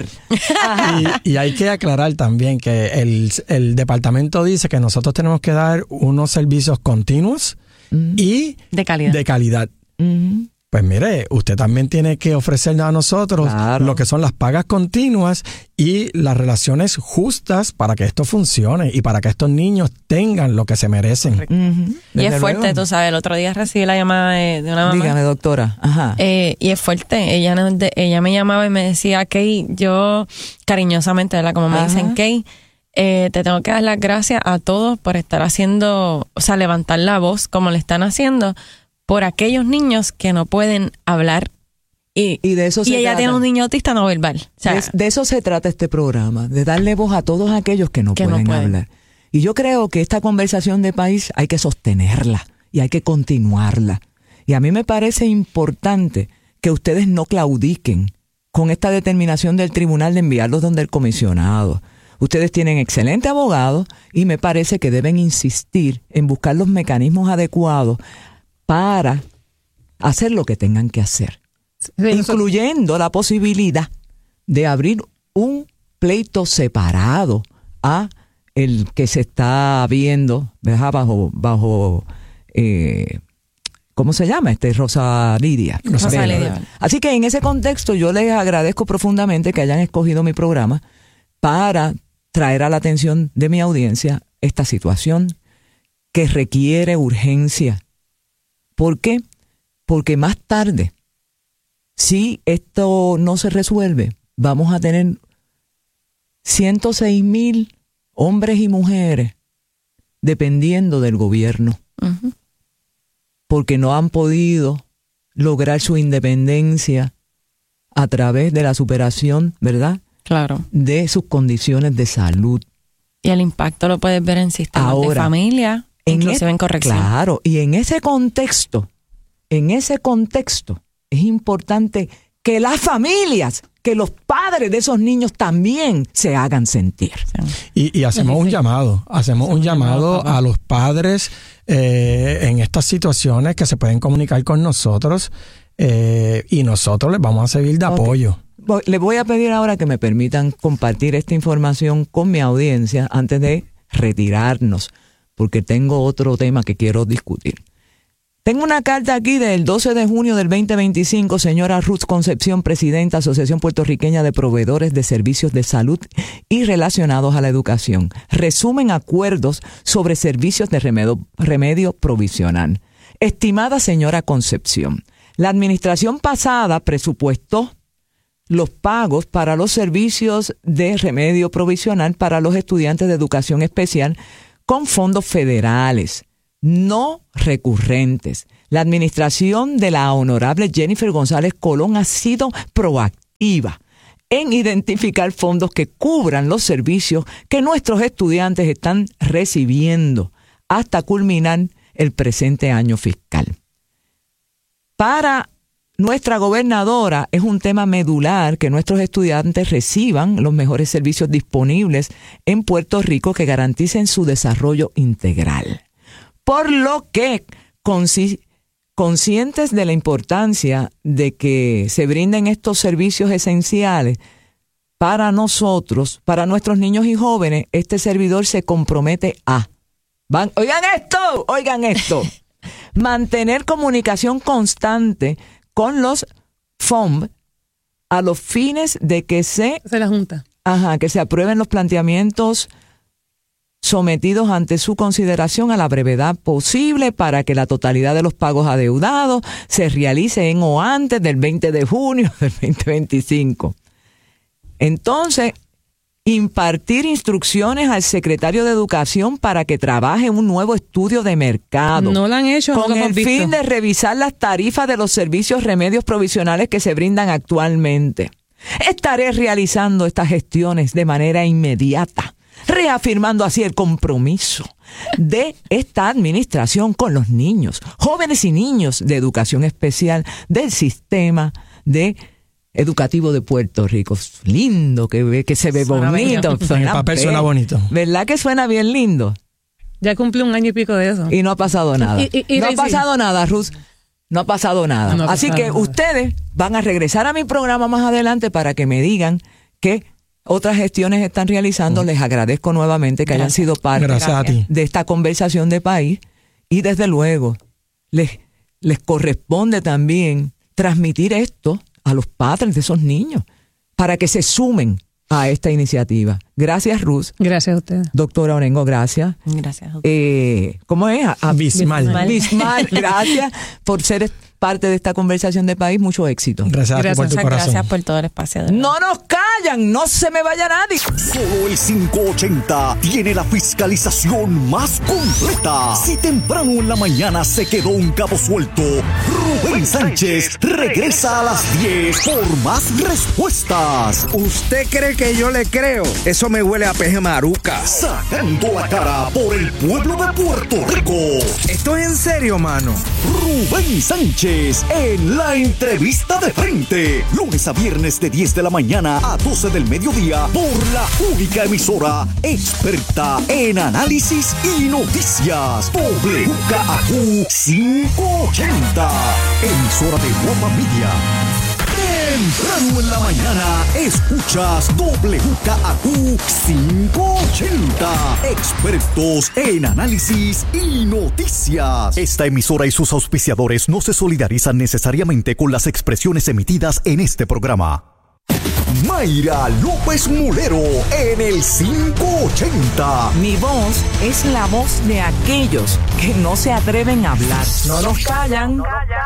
[SPEAKER 4] y, y hay que aclarar también que el, el departamento dice que nosotros tenemos que dar unos servicios continuos mm. y
[SPEAKER 3] de calidad.
[SPEAKER 4] De calidad.
[SPEAKER 1] Mm.
[SPEAKER 4] Pues mire, usted también tiene que ofrecerle a nosotros claro. lo que son las pagas continuas y las relaciones justas para que esto funcione y para que estos niños tengan lo que se merecen.
[SPEAKER 3] Uh-huh. Y es fuerte, luego. Tú sabes, el otro día recibí la llamada de, de una mamá.
[SPEAKER 1] Dígame, doctora. Ajá.
[SPEAKER 3] Eh, y es fuerte. Ella, ella me llamaba y me decía, Kay, yo cariñosamente, ¿verdad? Como me Ajá. dicen, Kay, eh, te tengo que dar las gracias a todos por estar haciendo, o sea, levantar la voz como le están haciendo, por aquellos niños que no pueden hablar y,
[SPEAKER 1] y, de eso se
[SPEAKER 3] y ella
[SPEAKER 1] trata.
[SPEAKER 3] Tiene un niño autista no verbal. O sea,
[SPEAKER 1] de, de eso se trata este programa, de darle voz a todos aquellos que no,
[SPEAKER 3] que
[SPEAKER 1] pueden,
[SPEAKER 3] no pueden
[SPEAKER 1] hablar. Y yo creo que esta conversación de país hay que sostenerla y hay que continuarla. Y a mí me parece importante que ustedes no claudiquen con esta determinación del tribunal de enviarlos donde el comisionado. Ustedes tienen excelente abogado y me parece que deben insistir en buscar los mecanismos adecuados para hacer lo que tengan que hacer, sí, incluyendo eso. La posibilidad de abrir un pleito separado a el que se está viendo, ¿verdad? bajo bajo eh, ¿cómo se llama? Este Rosa Lidia.
[SPEAKER 3] Rosa Lidia.
[SPEAKER 1] Así que en ese contexto yo les agradezco profundamente que hayan escogido mi programa para traer a la atención de mi audiencia esta situación que requiere urgencia. ¿Por qué? Porque más tarde, si esto no se resuelve, vamos a tener ciento seis mil hombres y mujeres dependiendo del gobierno. Uh-huh. Porque no han podido lograr su independencia a través de la superación, ¿verdad?
[SPEAKER 3] Claro.
[SPEAKER 1] De sus condiciones de salud.
[SPEAKER 3] Y el impacto lo puedes ver en sistemas Ahora, de familia. Inclusive en, en corrección.
[SPEAKER 1] Claro, y en ese contexto, en ese contexto, es importante que las familias, que los padres de esos niños también se hagan sentir.
[SPEAKER 4] Y, y hacemos un llamado, hacemos un llamado a los padres eh, en estas situaciones que se pueden comunicar con nosotros eh, y nosotros les vamos a servir de okay. apoyo.
[SPEAKER 1] Les voy a pedir ahora que me permitan compartir esta información con mi audiencia antes de retirarnos, porque tengo otro tema que quiero discutir. Tengo una carta aquí del doce de junio del veinte veinticinco, señora Ruth Concepción, presidenta, Asociación Puertorriqueña de Proveedores de Servicios de Salud y relacionados a la educación. Resumen acuerdos sobre servicios de remedio, remedio provisional. Estimada señora Concepción, la administración pasada presupuestó los pagos para los servicios de remedio provisional para los estudiantes de educación especial con fondos federales, no recurrentes. La administración de la honorable Jennifer González Colón ha sido proactiva en identificar fondos que cubran los servicios que nuestros estudiantes están recibiendo hasta culminar el presente año fiscal. Para nuestra gobernadora es un tema medular que nuestros estudiantes reciban los mejores servicios disponibles en Puerto Rico que garanticen su desarrollo integral. Por lo que, consci- conscientes de la importancia de que se brinden estos servicios esenciales para nosotros, para nuestros niños y jóvenes, este servidor se compromete a, van, oigan esto, oigan esto, mantener comunicación constante con los F O M a los fines de que se,
[SPEAKER 2] se la Junta.
[SPEAKER 1] Ajá, que se aprueben los planteamientos sometidos ante su consideración a la brevedad posible para que la totalidad de los pagos adeudados se realice en o antes del veinte de junio del veinte veinticinco. Entonces, impartir instrucciones al secretario de Educación para que trabaje un nuevo estudio de mercado.
[SPEAKER 2] No lo han hecho,
[SPEAKER 1] con
[SPEAKER 2] no lo
[SPEAKER 1] el
[SPEAKER 2] hemos visto.
[SPEAKER 1] fin de revisar las tarifas de los servicios remedios provisionales que se brindan actualmente. Estaré realizando estas gestiones de manera inmediata, reafirmando así el compromiso de esta administración con los niños, jóvenes y niños de educación especial del sistema de educativo de Puerto Rico. Lindo, que, ve, que se ve
[SPEAKER 3] Suena
[SPEAKER 1] bonito.
[SPEAKER 4] En el papel
[SPEAKER 1] be-
[SPEAKER 4] suena bonito.
[SPEAKER 1] ¿Verdad que suena bien lindo?
[SPEAKER 2] Ya cumplió un año y pico de eso.
[SPEAKER 1] Y no ha pasado nada.
[SPEAKER 2] Y- y- y
[SPEAKER 1] no ha
[SPEAKER 2] Daisy.
[SPEAKER 1] pasado nada, Ruth. No ha pasado nada.
[SPEAKER 2] No ha
[SPEAKER 1] Así
[SPEAKER 2] pasado
[SPEAKER 1] que
[SPEAKER 2] nada.
[SPEAKER 1] ustedes van a regresar a mi programa más adelante para que me digan qué otras gestiones están realizando. Les agradezco nuevamente que hayan sido parte
[SPEAKER 4] Gracias a ti.
[SPEAKER 1] de esta conversación de país. Y desde luego, les, les corresponde también transmitir esto a los padres de esos niños para que se sumen a esta iniciativa. Gracias, Ruth.
[SPEAKER 2] Gracias a ustedes.
[SPEAKER 1] Doctora Orengo, gracias.
[SPEAKER 3] Gracias a usted.
[SPEAKER 1] Eh, ¿Cómo es? A- a-
[SPEAKER 4] Bismal.
[SPEAKER 3] Bismal.
[SPEAKER 1] Bismal, gracias por ser parte de esta conversación de país. Mucho éxito.
[SPEAKER 4] Gracias a ti por
[SPEAKER 2] Gracias.
[SPEAKER 4] tu
[SPEAKER 3] Muchas
[SPEAKER 4] corazón.
[SPEAKER 3] gracias por todo el espacio. de verdad.
[SPEAKER 1] No nos callan, no se me vaya nadie.
[SPEAKER 5] Solo el quinientos ochenta tiene la fiscalización más completa. Si temprano en la mañana se quedó un cabo suelto, Rubén Sánchez regresa a las diez por más respuestas.
[SPEAKER 6] ¿Usted cree que yo le creo? Eso me huele a peje maruca.
[SPEAKER 5] Sacando la cara por el pueblo de Puerto Rico.
[SPEAKER 6] ¿Esto es en serio, mano?
[SPEAKER 5] Rubén Sánchez en la entrevista de frente. Lunes a viernes de diez de la mañana a doce del mediodía por la única emisora experta en análisis y noticias. W K A Q quinientos ochenta. Emisora de Guapa Media. Temprano en la mañana escuchas W K A Q quinientos ochenta. Expertos en análisis y noticias. Esta emisora y sus auspiciadores no se solidarizan necesariamente con las expresiones emitidas en este programa. Mayra López Mulero en el quinientos ochenta.
[SPEAKER 1] Mi voz es la voz de aquellos que no se atreven a hablar. No nos callan.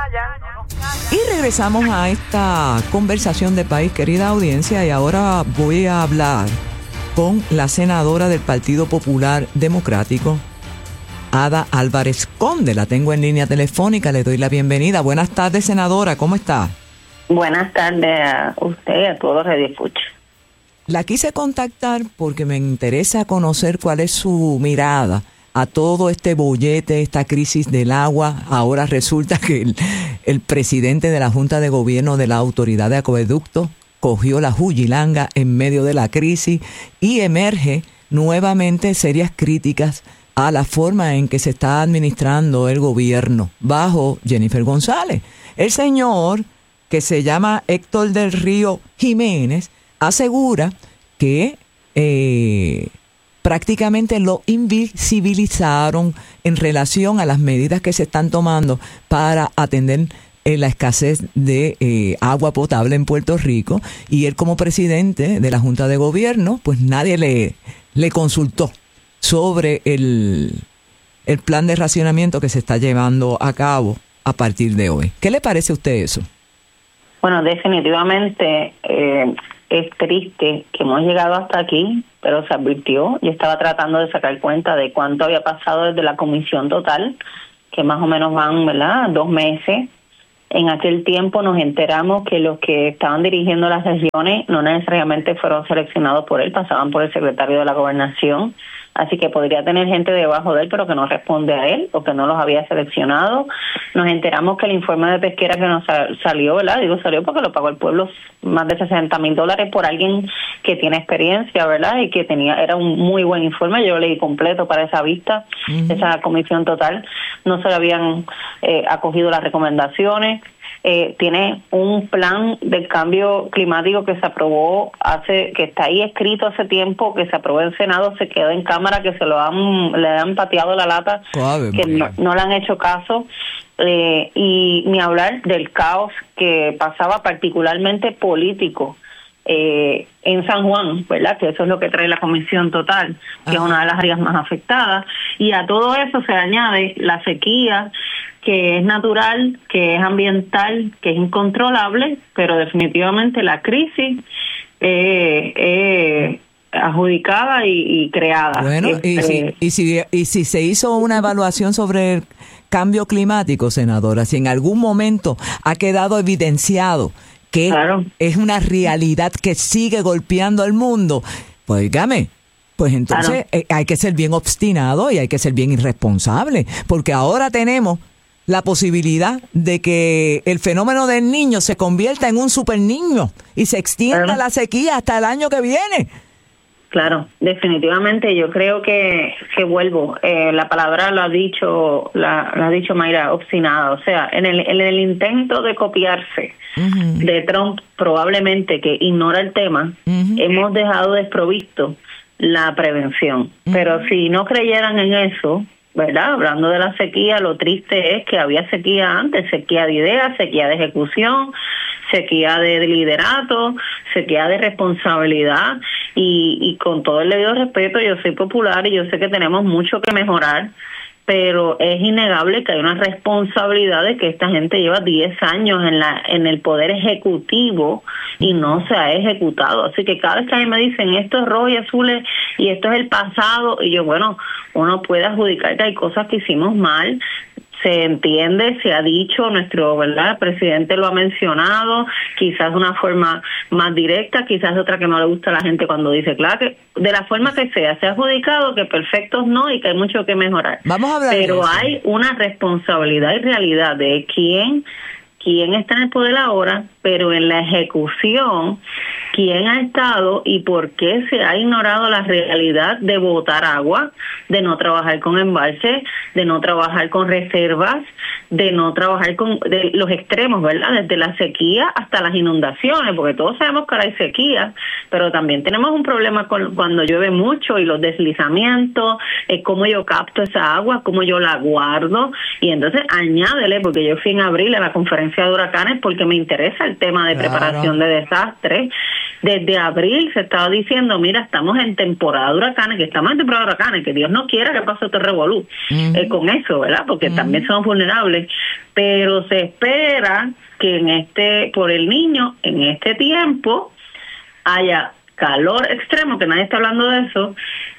[SPEAKER 1] Y regresamos a esta conversación de país, querida audiencia, y ahora voy a hablar con la senadora del Partido Popular Democrático, Ada Álvarez Conde. La tengo en línea telefónica, le doy la bienvenida. Buenas tardes, senadora, ¿cómo está?
[SPEAKER 7] Buenas tardes a usted y a todos los radioescuchas.
[SPEAKER 1] La quise contactar porque me interesa conocer cuál es su mirada a todo este bollete, esta crisis del agua. Ahora resulta que el, el presidente de la Junta de Gobierno de la Autoridad de Acueducto cogió la jugilanga en medio de la crisis y emerge nuevamente serias críticas a la forma en que se está administrando el gobierno bajo Jennifer González. El señor, que se llama Héctor del Río Jiménez, asegura que eh, prácticamente lo invisibilizaron en relación a las medidas que se están tomando para atender eh, la escasez de eh, agua potable en Puerto Rico, y él como presidente de la Junta de Gobierno, pues nadie le, le consultó sobre el, el plan de racionamiento que se está llevando a cabo a partir de hoy. ¿Qué le parece a usted eso?
[SPEAKER 7] Bueno, definitivamente eh, es triste que hemos llegado hasta aquí, pero se advirtió. Yo estaba tratando de sacar cuenta de cuánto había pasado desde la comisión total, que más o menos van, ¿verdad?, dos meses. En aquel tiempo nos enteramos que los que estaban dirigiendo las regiones no necesariamente fueron seleccionados por él, pasaban por el secretario de la Gobernación. Así que podría tener gente debajo de él, pero que no responde a él o que no los había seleccionado. Nos enteramos que el informe de pesquera que nos salió, ¿verdad? Digo, salió porque lo pagó el pueblo, más de sesenta mil dólares por alguien que tiene experiencia, ¿verdad? Y que tenía, era un muy buen informe. Yo lo leí completo para esa vista, uh-huh. esa comisión total. No se le habían eh, acogido las recomendaciones. Eh, tiene un plan de cambio climático que se aprobó hace, que está ahí escrito hace tiempo, que se aprobó en Senado, se quedó en Cámara, que se lo han, le han pateado la lata, Suave, que no, no le han hecho caso, eh, y ni hablar del caos que pasaba particularmente político eh, en San Juan, ¿verdad? Que eso es lo que trae la comisión total, que Ajá. es una de las áreas más afectadas, y a todo eso se añade la sequía, que es natural, que es ambiental, que es incontrolable, pero definitivamente la crisis eh, eh, adjudicada y, y creada.
[SPEAKER 1] Bueno, este, y, si, y, si, y si se hizo una evaluación sobre el cambio climático, senadora, si en algún momento ha quedado evidenciado que claro. es una realidad que sigue golpeando al mundo, pues dígame, pues entonces claro. eh, hay que ser bien obstinado y hay que ser bien irresponsable, porque ahora tenemos la posibilidad de que el fenómeno del niño se convierta en un super niño y se extienda claro. la sequía hasta el año que viene.
[SPEAKER 7] Claro, definitivamente yo creo que, que vuelvo, eh, la palabra lo ha dicho, la, lo ha dicho Mayra, obstinada, o sea, en el, en el intento de copiarse uh-huh. de Trump, probablemente que ignora el tema, uh-huh. hemos dejado desprovisto la prevención, uh-huh. pero si no creyeran en eso, ¿verdad? Hablando de la sequía, lo triste es que había sequía antes, sequía de ideas, sequía de ejecución, sequía de liderato, sequía de responsabilidad y, y con todo el debido respeto, yo soy popular y yo sé que tenemos mucho que mejorar, pero es innegable que hay una responsabilidad de que esta gente lleva diez años en la en el poder ejecutivo y no se ha ejecutado. Así que cada vez que a mí me dicen esto es rojo y azul y esto es el pasado, y yo, bueno, uno puede adjudicar que hay cosas que hicimos mal, se entiende, se ha dicho, nuestro, ¿verdad?, presidente lo ha mencionado, quizás de una forma más directa, quizás de otra que no le gusta a la gente cuando dice, claro, que de la forma que sea, se ha adjudicado que perfectos no y que hay mucho que mejorar.
[SPEAKER 1] Vamos a hablar
[SPEAKER 7] Pero
[SPEAKER 1] de eso.
[SPEAKER 7] Hay una responsabilidad y realidad de quién, quién está en el poder ahora, pero en la ejecución, quién ha estado y por qué se ha ignorado la realidad de botar agua, de no trabajar con embalses, de no trabajar con reservas, de no trabajar con de los extremos, ¿verdad? Desde la sequía hasta las inundaciones, porque todos sabemos que ahora hay sequía, pero también tenemos un problema con cuando llueve mucho y los deslizamientos, eh, cómo yo capto esa agua, cómo yo la guardo, y entonces añádele, porque yo fui en abril a la conferencia de huracanes porque me interesa el tema de claro. preparación de desastres. Desde abril se estaba diciendo, mira, estamos en temporada de huracanes, que estamos en temporada de huracanes, que Dios no quiera que pase otro revolú uh-huh. eh, con eso, ¿verdad? Porque uh-huh. también somos vulnerables, pero se espera que en este, por el niño, en este tiempo, haya calor extremo, que nadie está hablando de eso,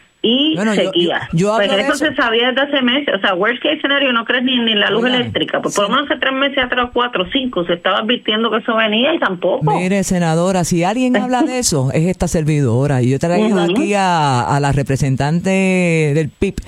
[SPEAKER 7] y bueno, sequía. Yo, yo, yo pues eso, eso se sabía desde hace meses. O sea, worst case scenario, no crees ni en la luz Oigan, eléctrica. Pues sí. por lo menos hace tres meses atrás, cuatro, cinco, se estaba advirtiendo que eso venía y tampoco.
[SPEAKER 1] Mire, senadora, si alguien habla de eso, es esta servidora. Y yo he traído uh-huh. aquí a, a la representante del P I B,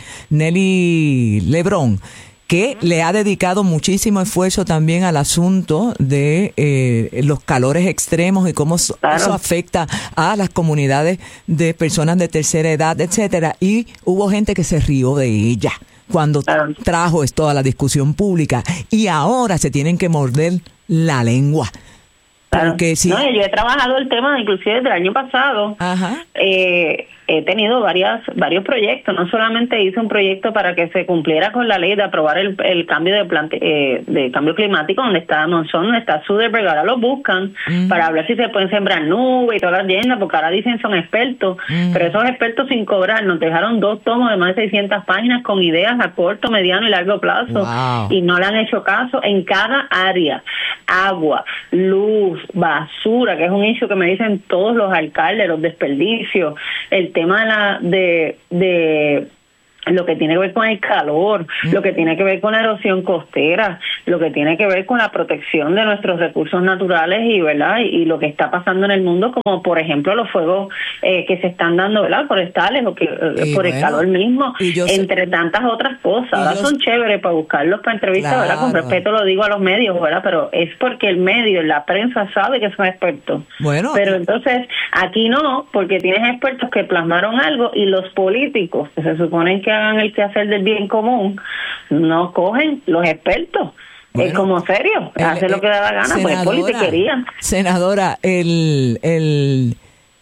[SPEAKER 1] Nelly Lebrón, que le ha dedicado muchísimo esfuerzo también al asunto de eh, los calores extremos y cómo claro. eso afecta a las comunidades de personas de tercera edad, etcétera. Y hubo gente que se rió de ella cuando claro. trajo esto a la discusión pública. Y ahora se tienen que morder la lengua.
[SPEAKER 7] Claro. Porque si... no, yo he trabajado el tema inclusive desde el año pasado. Ajá. Eh, he tenido varias varios proyectos. No solamente hice un proyecto para que se cumpliera con la ley de aprobar el, el cambio de plante, eh, de cambio climático, donde está Monzón, donde está Soderbergh, ahora lo buscan mm. para hablar si se pueden sembrar nubes y todas las llenas, porque ahora dicen son expertos, mm. pero esos expertos sin cobrar nos dejaron dos tomos de más de seiscientas páginas con ideas a corto, mediano y largo plazo, wow. y no le han hecho caso en cada área: agua, luz, basura, que es un issue que me dicen todos los alcaldes, los desperdicios, el tema de la de, de lo que tiene que ver con el calor, mm. lo que tiene que ver con la erosión costera, lo que tiene que ver con la protección de nuestros recursos naturales y verdad y, y lo que está pasando en el mundo, como por ejemplo los fuegos eh, que se están dando, ¿verdad?, forestales o que eh, por bueno, el calor mismo, entre sé, tantas otras cosas. Ahora son chéveres para buscarlos para entrevistas, claro. ¿verdad? Con respeto lo digo a los medios, ¿verdad? Pero es porque el medio, la prensa sabe que son expertos. Bueno, pero entonces aquí no, porque tienes expertos que plasmaron algo y los políticos que se suponen que hagan el quehacer del bien común, no cogen los expertos. Bueno, es como serio, el, hace lo que da la gana, pues es politiquería.
[SPEAKER 1] Senadora, el, el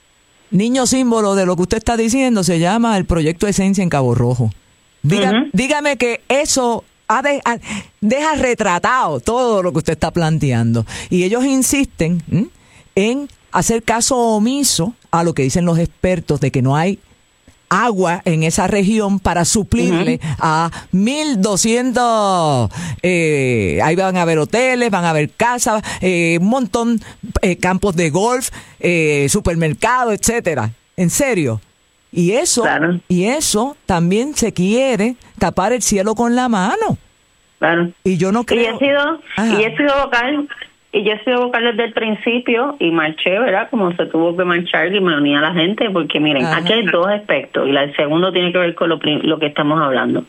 [SPEAKER 1] niño símbolo de lo que usted está diciendo se llama el Proyecto Esencia en Cabo Rojo. Diga, uh-huh. Dígame que eso ha de, ha, deja retratado todo lo que usted está planteando. Y ellos insisten ¿m? en hacer caso omiso a lo que dicen los expertos de que no hay agua en esa región para suplirle uh-huh. a mil doscientos, eh, ahí van a haber hoteles, van a haber casas, eh, un montón, eh, campos de golf, eh, supermercados, etcétera. En serio. Y eso, claro. y eso también se quiere tapar el cielo con la mano.
[SPEAKER 7] Claro.
[SPEAKER 1] Y yo no creo.
[SPEAKER 7] Y he sido, y he sido vocal. Y yo he sido vocal desde el principio y marché, ¿verdad? Como se tuvo que marchar y me uní a la gente, porque miren, Ajá. aquí hay dos aspectos y el segundo tiene que ver con lo, lo que estamos hablando.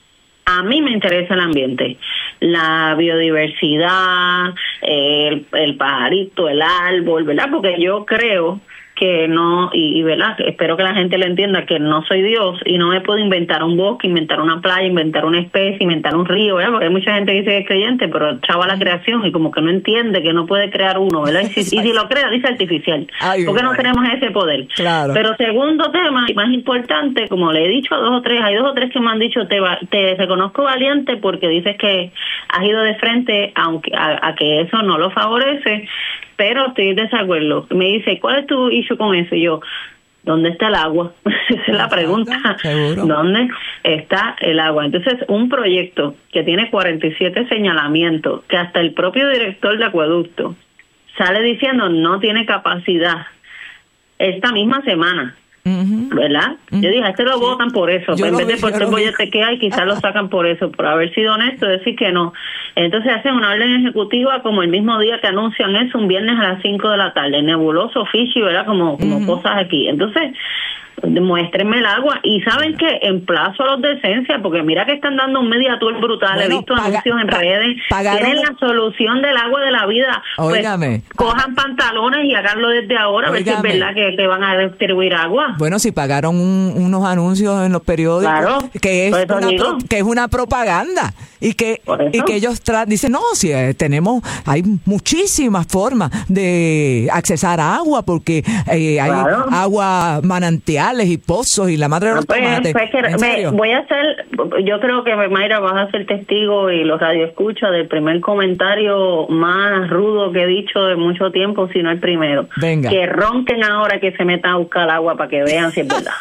[SPEAKER 7] A mí me interesa el ambiente, la biodiversidad, el, el pajarito, el árbol, ¿verdad? Porque yo creo que no, y, y verdad, espero que la gente lo entienda, que no soy Dios y no me puedo inventar un bosque, inventar una playa, inventar una especie, inventar un río, ¿verdad? Porque hay mucha gente que dice que es creyente, pero chava la creación y como que no entiende que no puede crear uno, ¿verdad? Y si, y si lo crea, dice artificial, Ay, porque no tenemos ese poder. Claro. Pero segundo tema, y más importante, como le he dicho a dos o tres, hay dos o tres que me han dicho, te, va, te reconozco valiente porque dices que has ido de frente aunque a, a que eso no lo favorece, pero estoy en desacuerdo. Me dice, ¿cuál es tu issue con eso? Y yo, ¿dónde está el agua? Esa es la pregunta. ¿Seguro? ¿Dónde está el agua? Entonces, un proyecto que tiene cuarenta y siete señalamientos, que hasta el propio director de acueducto sale diciendo no tiene capacidad esta misma semana. Uh-huh. ¿Verdad? Uh-huh. Yo dije, este lo votan por eso, en vez de por el bollete que hay, quizás lo sacan por eso, por haber sido honesto, decir que no. Entonces hacen una orden ejecutiva como el mismo día que anuncian eso, un viernes a las cinco de la tarde, nebuloso, fishy, ¿verdad? Como, como uh-huh. cosas aquí. Entonces, muéstrenme el agua. Y ¿saben qué? Emplazo a los de Esencia, porque mira que están dando un media tour brutal. Bueno, He visto paga, anuncios en pa, redes. Pagaron. Tienen la solución del agua de la vida. Óigame. Pues, cojan pantalones y háganlo desde ahora, a ver si es verdad que, que van a distribuir agua.
[SPEAKER 1] Bueno, si pagaron un, unos anuncios en los periódicos, claro, que, es una pro, que es una propaganda. Y que y que ellos tra- dicen, no, si eh, tenemos, hay muchísimas formas de accesar a agua, porque eh, hay claro. agua manantiales y pozos y la madre de los no, tomates. Pues, pues,
[SPEAKER 7] me, voy a hacer, yo creo que Mayra vas a ser testigo y los radioescuchas del primer comentario más rudo que he dicho de mucho tiempo, si no el primero. Venga. Que ronquen ahora que se metan a buscar agua para que vean si es verdad.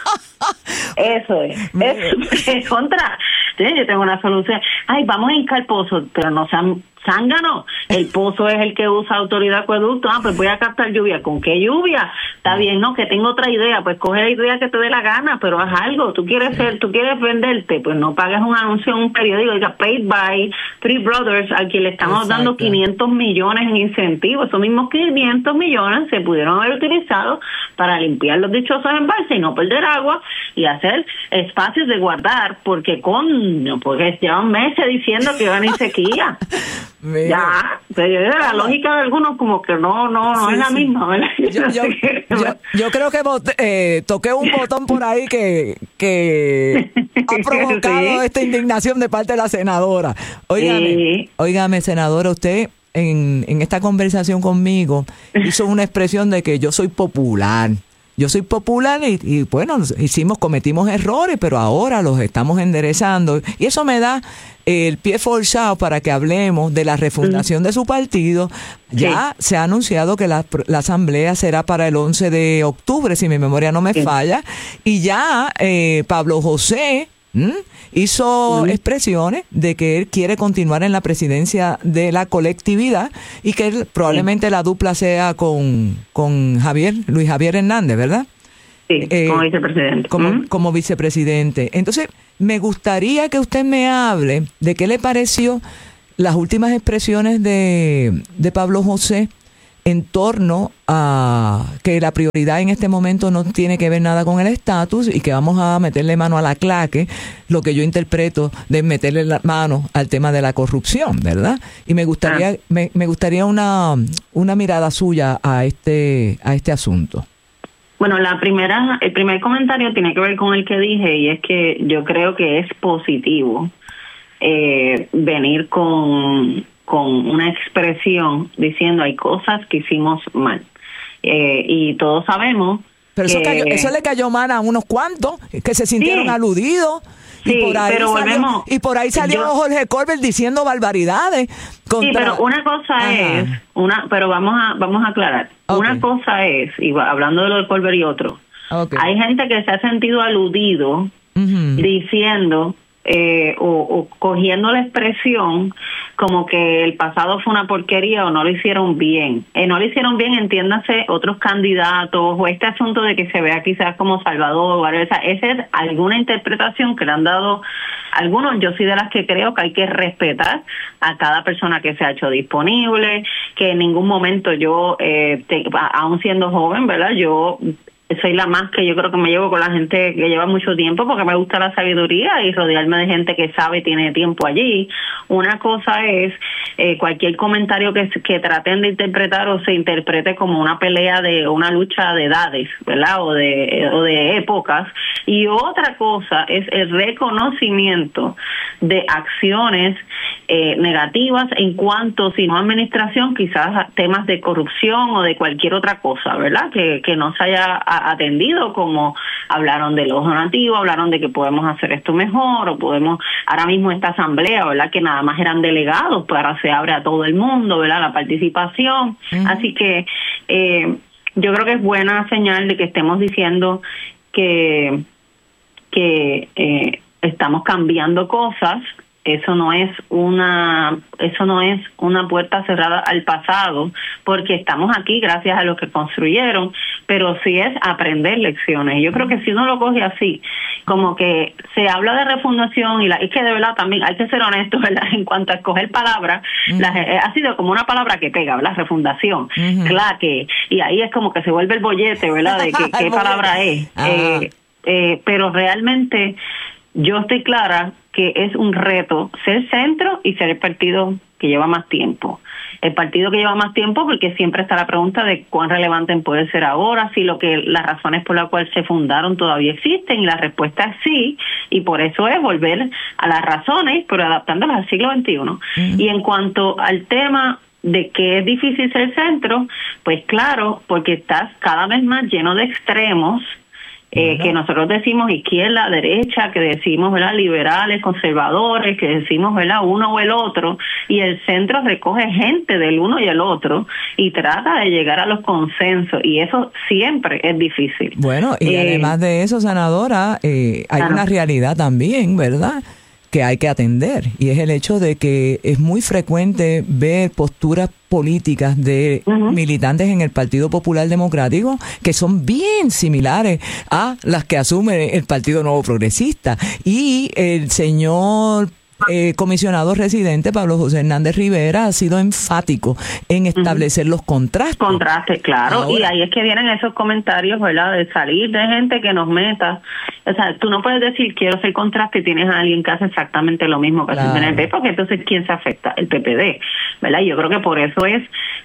[SPEAKER 7] Eso es. Es, es contra. Sí, yo tengo una solución. Ay, vamos a hincar el pozo, pero no sean zánganos. El pozo es el que usa Autoridad Acueducto. Ah, pues voy a captar lluvia. ¿Con qué lluvia? Está bien, no, que tengo otra idea. Pues coge la idea que te dé la gana, pero haz algo. Tú quieres ser, tú quieres venderte, pues no pagues un anuncio en un periódico, diga paid by Three Brothers, al que le estamos Exacto. dando quinientos millones en incentivos. Esos mismos quinientos millones se pudieron haber utilizado para limpiar los dichosos embalses y no perder agua y hacer espacios de guardar, porque con, porque llevan meses diciendo que iban en sequía. Mira. Ya, pero la lógica de algunos como que no no no sí, es la sí. misma, ¿verdad?
[SPEAKER 1] Yo, yo, yo, yo creo que bote, eh, toqué un botón por ahí que, que ha provocado sí. esta indignación de parte de la senadora. Óigame, sí. óigame, senadora, usted en, en esta conversación conmigo hizo una expresión de que yo soy popular. yo soy popular y, y bueno, hicimos, cometimos errores, pero ahora los estamos enderezando. Y eso me da el pie forzado para que hablemos de la refundación de su partido. Ya sí. Se ha anunciado que la, la asamblea será para el once de octubre, si mi memoria no me sí. falla. Y ya eh, Pablo José ¿Mm? hizo uh-huh. expresiones de que él quiere continuar en la presidencia de la colectividad y que él, probablemente sí. la dupla sea con, con Javier, Luis Javier Hernández, ¿verdad?
[SPEAKER 7] Sí, eh, como vicepresidente.
[SPEAKER 1] Como,
[SPEAKER 7] uh-huh.
[SPEAKER 1] como vicepresidente. Entonces, me gustaría que usted me hable de qué le pareció las últimas expresiones de, de Pablo José en torno a que la prioridad en este momento no tiene que ver nada con el estatus y que vamos a meterle mano a la claque, lo que yo interpreto de meterle la mano al tema de la corrupción, ¿verdad? Y me gustaría ah. me, me gustaría una una mirada suya a este a este asunto.
[SPEAKER 7] Bueno, la primera el primer comentario tiene que ver con el que dije y es que yo creo que es positivo eh, venir con con una expresión diciendo hay cosas que hicimos mal. Eh, y todos sabemos
[SPEAKER 1] Pero
[SPEAKER 7] que...
[SPEAKER 1] eso, cayó, eso le cayó mal a unos cuantos que se sintieron sí. aludidos.
[SPEAKER 7] Sí,
[SPEAKER 1] y por ahí
[SPEAKER 7] pero
[SPEAKER 1] salió,
[SPEAKER 7] volvemos...
[SPEAKER 1] Y por ahí salió yo, Jorge Colbert diciendo barbaridades. Contra...
[SPEAKER 7] Sí, pero una cosa Ajá. es... una pero vamos a vamos a aclarar. Okay. Una cosa es, y hablando de lo de Colbert y otro, okay. hay gente que se ha sentido aludido uh-huh. diciendo... Eh, o, o cogiendo la expresión como que el pasado fue una porquería o no lo hicieron bien. Eh, no lo hicieron bien, entiéndase, otros candidatos o este asunto de que se vea quizás como Salvador, o esa, esa es alguna interpretación que le han dado algunos. Yo soy de las que creo que hay que respetar a cada persona que se ha hecho disponible, que en ningún momento yo, eh, te, aún siendo joven, ¿verdad? Yo... soy la más que yo creo que me llevo con la gente que lleva mucho tiempo porque me gusta la sabiduría y rodearme de gente que sabe y tiene tiempo allí. Una cosa es eh, cualquier comentario que, que traten de interpretar o se interprete como una pelea de una lucha de edades, ¿verdad? O de, o de épocas. Y otra cosa es el reconocimiento de acciones eh, negativas en cuanto, si no administración, quizás temas de corrupción o de cualquier otra cosa, ¿verdad? Que, que no se haya atendido, como hablaron de los donativos, hablaron de que podemos hacer esto mejor, o podemos, ahora mismo esta asamblea, ¿verdad? Que nada más eran delegados, pues ahora se abre a todo el mundo, ¿verdad? La participación. Uh-huh. Así que eh, yo creo que es buena señal de que estemos diciendo que, que eh, estamos cambiando cosas. Eso no es una eso no es una puerta cerrada al pasado, porque estamos aquí gracias a los que construyeron, pero sí es aprender lecciones. Yo creo que si uno lo coge así, como que se habla de refundación y la, es que de verdad también hay que ser honesto, ¿verdad? En cuanto a escoger palabras, uh-huh. la, ha sido como una palabra que pega, ¿verdad? Refundación, uh-huh. claque, y ahí es como que se vuelve el bollete, ¿verdad? De que, qué palabra es. Eh, eh, pero realmente yo estoy clara que es un reto ser centro y ser el partido que lleva más tiempo. El partido que lleva más tiempo, porque siempre está la pregunta de cuán relevante puede ser ahora, si lo que las razones por las cuales se fundaron todavía existen, y la respuesta es sí, y por eso es volver a las razones, pero adaptándolas al siglo veintiuno. Uh-huh. Y en cuanto al tema de que es difícil ser centro, pues claro, porque estás cada vez más lleno de extremos, Eh, que nosotros decimos izquierda, derecha, que decimos, ¿verdad?, liberales, conservadores, que decimos, ¿verdad?, uno o el otro, y el centro recoge gente del uno y el otro y trata de llegar a los consensos, y eso siempre es difícil.
[SPEAKER 1] Bueno, y eh, además de eso, senadora, eh, hay claro. una realidad también, ¿verdad?, que hay que atender, y es el hecho de que es muy frecuente ver posturas políticas de uh-huh. militantes en el Partido Popular Democrático que son bien similares a las que asume el Partido Nuevo Progresista. Y el señor eh, comisionado residente Pablo José Hernández Rivera ha sido enfático en establecer uh-huh. los contrastes.
[SPEAKER 7] Contrastes, claro. Ahora, y ahí es que vienen esos comentarios, ¿verdad?, de salir de gente que nos meta. O sea, tú no puedes decir quiero ser contraste y tienes a alguien que hace exactamente lo mismo que hace el P N P, porque entonces ¿quién se afecta? El P P D, ¿verdad? Y yo creo que por eso es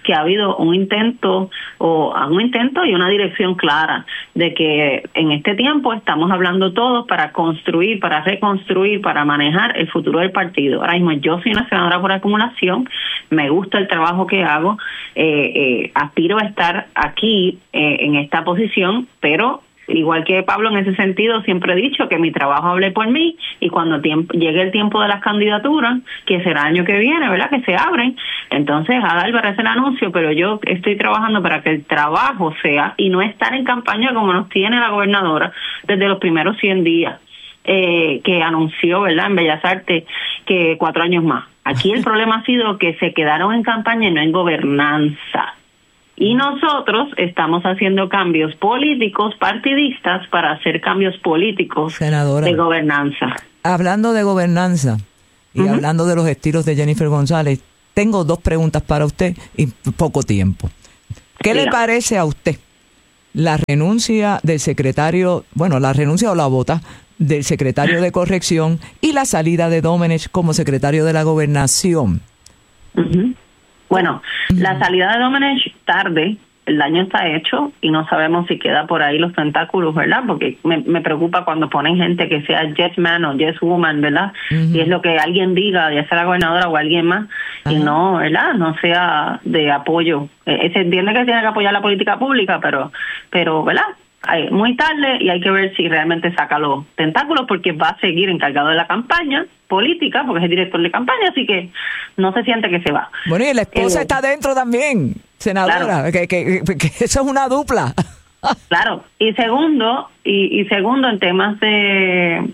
[SPEAKER 7] que ha habido un intento o un intento y una dirección clara de que en este tiempo estamos hablando todos para construir, para reconstruir, para manejar el futuro del partido. Ahora mismo yo soy una senadora por acumulación, me gusta el trabajo que hago, eh, eh, aspiro a estar aquí eh, en esta posición, pero igual que Pablo, en ese sentido, siempre he dicho que mi trabajo hable por mí y cuando tiempo, llegue el tiempo de las candidaturas, que será el año que viene, ¿verdad?, que se abren, entonces Adalbert hace el anuncio, pero yo estoy trabajando para que el trabajo sea, y no estar en campaña como nos tiene la gobernadora desde los primeros cien días, eh, que anunció, ¿verdad?, en Bellas Artes, que cuatro años más. Aquí el problema ha sido que se quedaron en campaña y no en gobernanza. Y nosotros estamos haciendo cambios políticos, partidistas, para hacer cambios políticos, senadora, de gobernanza.
[SPEAKER 1] Hablando de gobernanza y uh-huh. hablando de los estilos de Jennifer González, tengo dos preguntas para usted y poco tiempo. ¿Qué Mira. le parece a usted la renuncia del secretario, bueno, la renuncia o la vota del secretario de Corrección y la salida de Domenech como secretario de la Gobernación?
[SPEAKER 7] Uh-huh. Bueno, la salida de Domenech tarde, el daño está hecho y no sabemos si queda por ahí los tentáculos, ¿verdad? Porque me, me preocupa cuando ponen gente que sea yes man o yes woman, ¿verdad? Uh-huh. Y es lo que alguien diga, ya sea la gobernadora o alguien más, uh-huh. y no, ¿verdad? No sea de apoyo. Eh, se entiende que tiene que apoyar la política pública, pero, pero ¿verdad? Hay, muy tarde, y hay que ver si realmente saca los tentáculos, porque va a seguir encargado de la campaña política, porque es el director de campaña, así que no se siente que se va.
[SPEAKER 1] Bueno, y la esposa eh, está dentro también, senadora, claro. que, que, que eso es una dupla.
[SPEAKER 7] Claro, y segundo, y, y segundo en temas de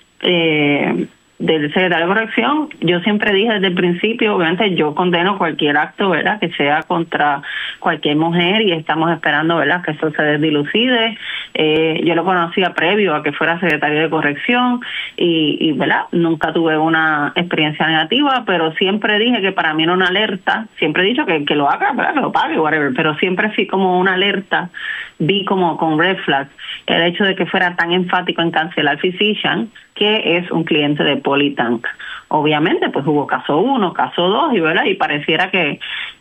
[SPEAKER 7] eh, del secretario de Corrección, yo siempre dije desde el principio, obviamente yo condeno cualquier acto, ¿verdad?, que sea contra cualquier mujer, y estamos esperando, ¿verdad?, que eso se desdilucide. Eh, yo lo conocía previo a que fuera secretario de Corrección y, y, ¿verdad?, nunca tuve una experiencia negativa, pero siempre dije que para mí era una alerta, siempre he dicho que, que lo haga, ¿verdad?, que lo pague, whatever, pero siempre fui como una alerta, vi como con red flag el hecho de que fuera tan enfático en cancelar Physician, que es un cliente de Polytank. Obviamente, pues hubo caso uno, caso dos, y verdad, y pareciera que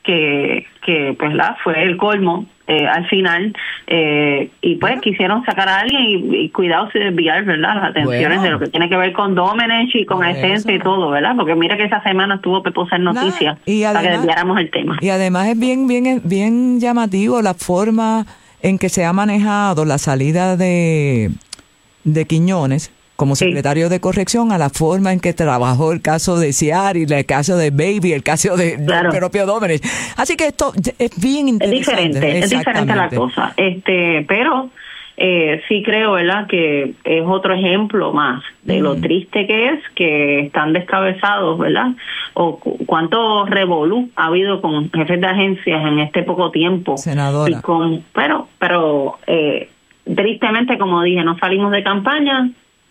[SPEAKER 7] que que pues la fue el colmo eh, al final, eh, y pues quisieron sacar a alguien y, y cuidado si desviar, verdad, las atenciones bueno. de lo que tiene que ver con Domenech y con Esencia y todo, verdad, porque mira que esa semana estuvo Peposa en noticias para que desviáramos el tema.
[SPEAKER 1] Y además es bien bien bien llamativo la forma en que se ha manejado la salida de de Quiñones como secretario sí. de Corrección, a la forma en que trabajó el caso de Ciari, el caso de Baby, el caso de claro. del propio Domenech. Así que esto es bien interesante.
[SPEAKER 7] Es diferente, es diferente la cosa. Este, pero eh, sí creo, ¿verdad?, que es otro ejemplo más de mm. lo triste que es que están descabezados, ¿verdad? O cu- cuánto revolú ha habido con jefes de agencias en este poco tiempo.
[SPEAKER 1] Senadora.
[SPEAKER 7] Y con, pero, pero eh, tristemente, como dije, no salimos de campaña.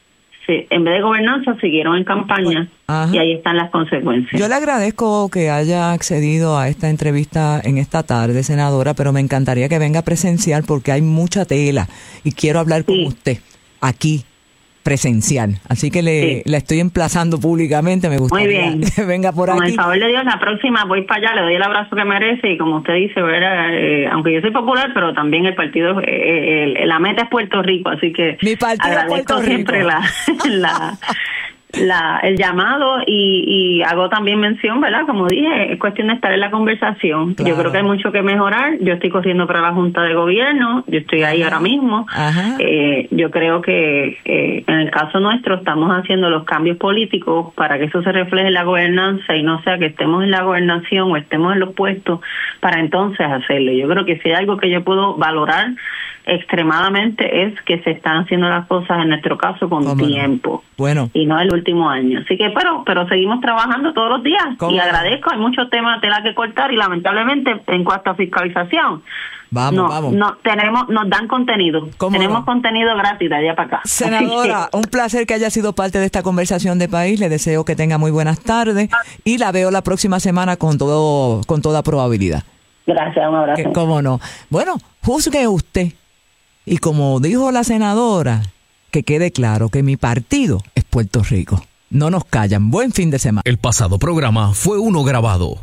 [SPEAKER 7] Sí, en vez de gobernanza siguieron en campaña. Ajá. Y ahí están las consecuencias.
[SPEAKER 1] Yo le agradezco que haya accedido a esta entrevista en esta tarde, senadora, pero me encantaría que venga presencial porque hay mucha tela y quiero hablar sí. con usted aquí presencial. Así que le, sí. la estoy emplazando públicamente. Me gustaría que venga por
[SPEAKER 7] con
[SPEAKER 1] aquí.
[SPEAKER 7] Con el favor de Dios, la próxima voy para allá, le doy el abrazo que merece y como usted dice, ¿verdad? Eh, aunque yo soy popular, pero también el partido, eh, el, la meta es Puerto Rico, así que
[SPEAKER 1] mi partido
[SPEAKER 7] agradezco
[SPEAKER 1] Puerto Rico.
[SPEAKER 7] siempre la, la, la, el llamado y, y hago también mención, ¿verdad? Como dije, es cuestión de estar en la conversación. Claro. Yo creo que hay mucho que mejorar. Yo estoy corriendo para la Junta de Gobierno, yo estoy ahí Ajá. ahora mismo. Eh, yo creo que eh, en el caso nuestro estamos haciendo los cambios políticos para que eso se refleje en la gobernanza y no sea que estemos en la gobernación o estemos en los puestos para entonces hacerlo. Yo creo que si hay algo que yo puedo valorar extremadamente es que se están haciendo las cosas en nuestro caso con ¿Cómo tiempo
[SPEAKER 1] no? Bueno.
[SPEAKER 7] y no el último año, así que pero pero seguimos trabajando todos los días ¿Cómo? y agradezco, hay muchos temas tela que cortar y lamentablemente en cuanto a fiscalización
[SPEAKER 1] Vamos,
[SPEAKER 7] no,
[SPEAKER 1] vamos.
[SPEAKER 7] No, tenemos, nos dan contenido. Tenemos no? contenido gratis de allá para acá.
[SPEAKER 1] Senadora, un placer que haya sido parte de esta conversación de país. Le deseo que tenga muy buenas tardes y la veo la próxima semana con todo, con toda probabilidad.
[SPEAKER 7] Gracias, un abrazo.
[SPEAKER 1] Que, ¿Cómo no? Bueno, juzgue usted. Y como dijo la senadora, que quede claro que mi partido es Puerto Rico. No nos callan. Buen fin de semana.
[SPEAKER 8] El pasado programa fue uno grabado.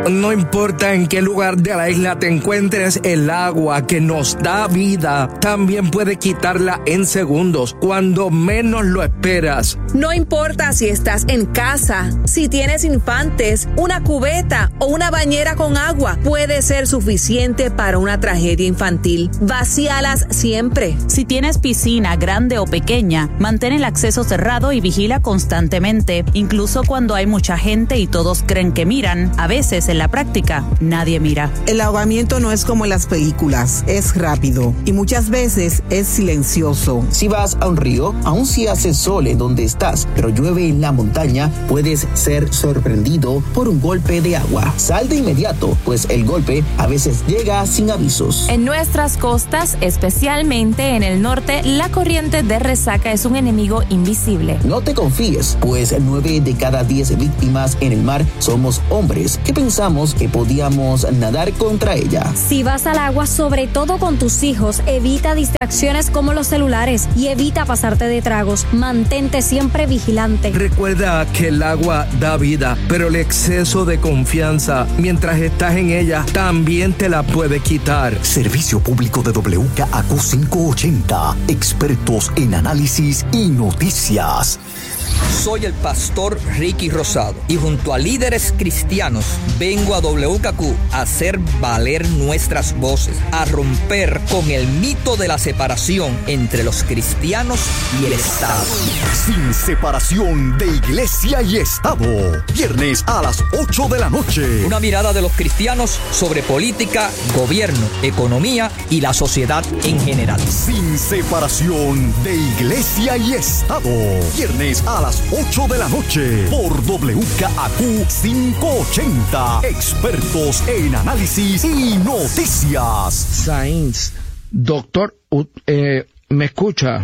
[SPEAKER 6] No importa en qué lugar de la isla te encuentres, el agua que nos da vida también puede quitarla en segundos, cuando menos lo esperas.
[SPEAKER 8] No importa si estás en casa, si tienes infantes, una cubeta o una bañera con agua, puede ser suficiente para una tragedia infantil. Vacíalas siempre.
[SPEAKER 9] Si tienes piscina grande o pequeña, mantén el acceso cerrado y vigila constantemente, incluso cuando hay mucha gente y todos creen que miran. A veces, en la práctica, nadie mira.
[SPEAKER 10] El ahogamiento no es como en las películas, es rápido y muchas veces es silencioso.
[SPEAKER 11] Si vas a un río, aun si hace sol en donde estás, pero llueve en la montaña, puedes ser sorprendido por un golpe de agua. Sal de inmediato, pues el golpe a veces llega sin avisos.
[SPEAKER 12] En nuestras costas, especialmente en el norte, la corriente de resaca es un enemigo invisible.
[SPEAKER 11] No te confíes, pues nueve de cada diez víctimas en el mar somos hombres que pensamos que podíamos nadar contra ella.
[SPEAKER 13] Si vas al agua, sobre todo con tus hijos, evita distracciones como los celulares y evita pasarte de tragos. Mantente siempre vigilante.
[SPEAKER 6] Recuerda que el agua da vida, pero el exceso de confianza mientras estás en ella también te la puede quitar.
[SPEAKER 5] Servicio público de W K A Q quinientos ochenta, expertos en análisis y noticias.
[SPEAKER 14] Soy el pastor Ricky Rosado y junto a líderes cristianos vengo a W K Q a hacer valer nuestras voces, a romper con el mito de la separación entre los cristianos y el Estado.
[SPEAKER 5] Sin separación de iglesia y Estado. Viernes a las ocho de la noche.
[SPEAKER 14] Una mirada de los cristianos sobre política, gobierno, economía y la sociedad en general.
[SPEAKER 5] Sin separación de iglesia y Estado. Viernes a las ocho de la noche por W K A Q quinientos ochenta. Expertos en análisis y noticias.
[SPEAKER 15] Sainz, doctor, eh, ¿me escucha?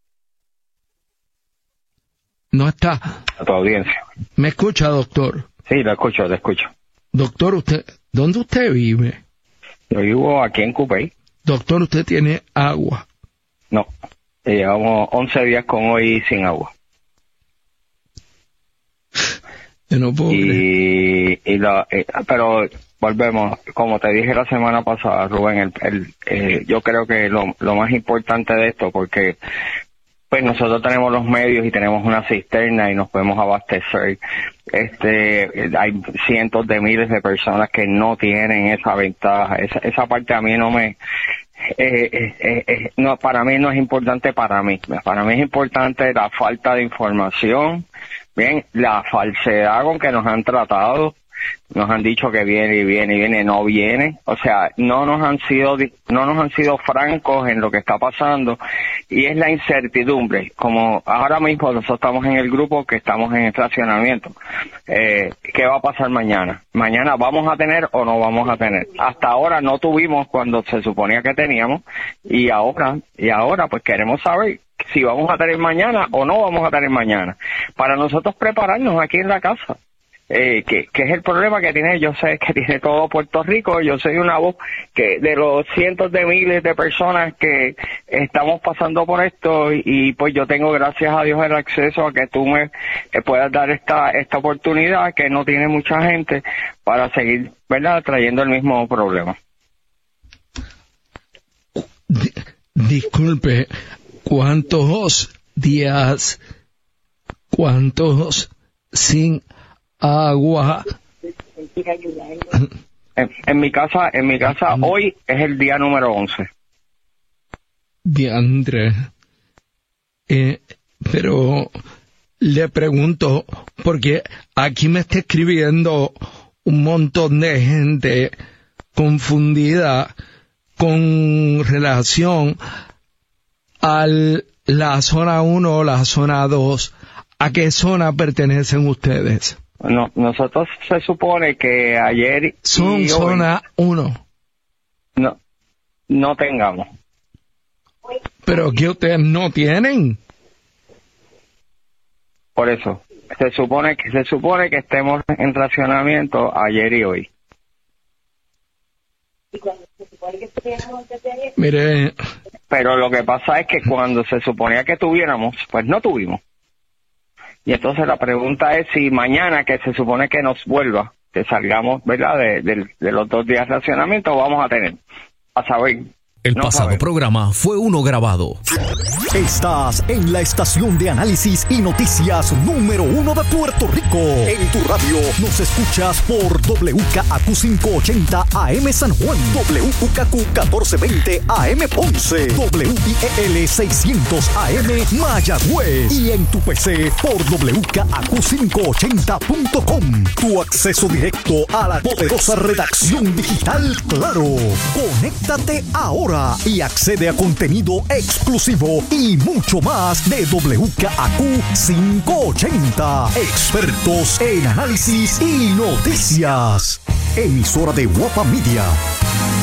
[SPEAKER 15] No está.
[SPEAKER 16] A tu audiencia.
[SPEAKER 15] ¿Me escucha, doctor?
[SPEAKER 16] Sí, lo escucho, lo escucho.
[SPEAKER 15] Doctor, usted, ¿dónde usted vive?
[SPEAKER 16] Yo vivo aquí en Cupey.
[SPEAKER 15] Doctor, ¿usted tiene agua?
[SPEAKER 16] No, llevamos once días con hoy sin agua.
[SPEAKER 15] Yo no puedo
[SPEAKER 16] y, y la, eh, pero volvemos, como te dije la semana pasada, Rubén, el, el, eh, yo creo que lo, lo más importante de esto, porque pues nosotros tenemos los medios y tenemos una cisterna y nos podemos abastecer. Este, hay cientos de miles de personas que no tienen esa ventaja. Esa, esa parte a mí no me, eh, eh, eh, no, para mí no es importante para mí. Para mí es importante la falta de información, bien, la falsedad con que nos han tratado. Nos han dicho que viene y viene y viene, no viene. O sea, no nos han sido no nos han sido francos en lo que está pasando, y es la incertidumbre. Como ahora mismo nosotros estamos en el grupo que estamos en estacionamiento. Eh, ¿Qué va a pasar mañana? Mañana vamos a tener o no vamos a tener. Hasta ahora no tuvimos cuando se suponía que teníamos, y ahora y ahora pues queremos saber si vamos a tener mañana o no vamos a tener mañana, para nosotros prepararnos aquí en la casa. Eh, que, que es el problema que tiene, yo sé que tiene todo Puerto Rico. Yo soy una voz que de los cientos de miles de personas que estamos pasando por esto, y, y pues yo tengo, gracias a Dios, el acceso a que tú me eh, puedas dar esta esta oportunidad que no tiene mucha gente para seguir, ¿verdad?, trayendo el mismo problema.
[SPEAKER 15] D- disculpe, ¿cuántos días, cuántos sin agua?
[SPEAKER 16] En, en mi casa, en mi casa hoy es el día número once.
[SPEAKER 15] Diandre. Eh, pero le pregunto, porque aquí me está escribiendo un montón de gente confundida con relación a la zona uno o la zona dos. ¿A qué zona pertenecen ustedes?
[SPEAKER 16] No, nosotros se supone que ayer
[SPEAKER 15] son
[SPEAKER 16] y
[SPEAKER 15] zona uno.
[SPEAKER 16] No, no tengamos.
[SPEAKER 15] Pero que ustedes no tienen.
[SPEAKER 16] Por eso se supone que se supone que estemos en racionamiento ayer y hoy.
[SPEAKER 15] Mire,
[SPEAKER 16] pero lo que pasa es que cuando se suponía que tuviéramos, pues no tuvimos. Y entonces la pregunta es si mañana, que se supone que nos vuelva, que salgamos, ¿verdad? De, de, de los dos días de racionamiento vamos a tener. A saber.
[SPEAKER 17] El
[SPEAKER 16] no
[SPEAKER 17] pasado
[SPEAKER 16] saber.
[SPEAKER 17] programa fue uno grabado.
[SPEAKER 5] Estás en la estación de análisis y noticias número uno de Puerto Rico. En tu radio nos escuchas por W K A Q quinientos ochenta A M San Juan, W K Q catorce veinte A M Ponce, W I E L seiscientos A M Mayagüez y en tu P C por W K A Q quinientos ochenta punto com. Tu acceso directo a la poderosa redacción digital Claro. Conéctate ahora y accede a contenido exclusivo y mucho más de W K A Q quinientos ochenta. Expertos en análisis y noticias. Emisora de Guapa Media.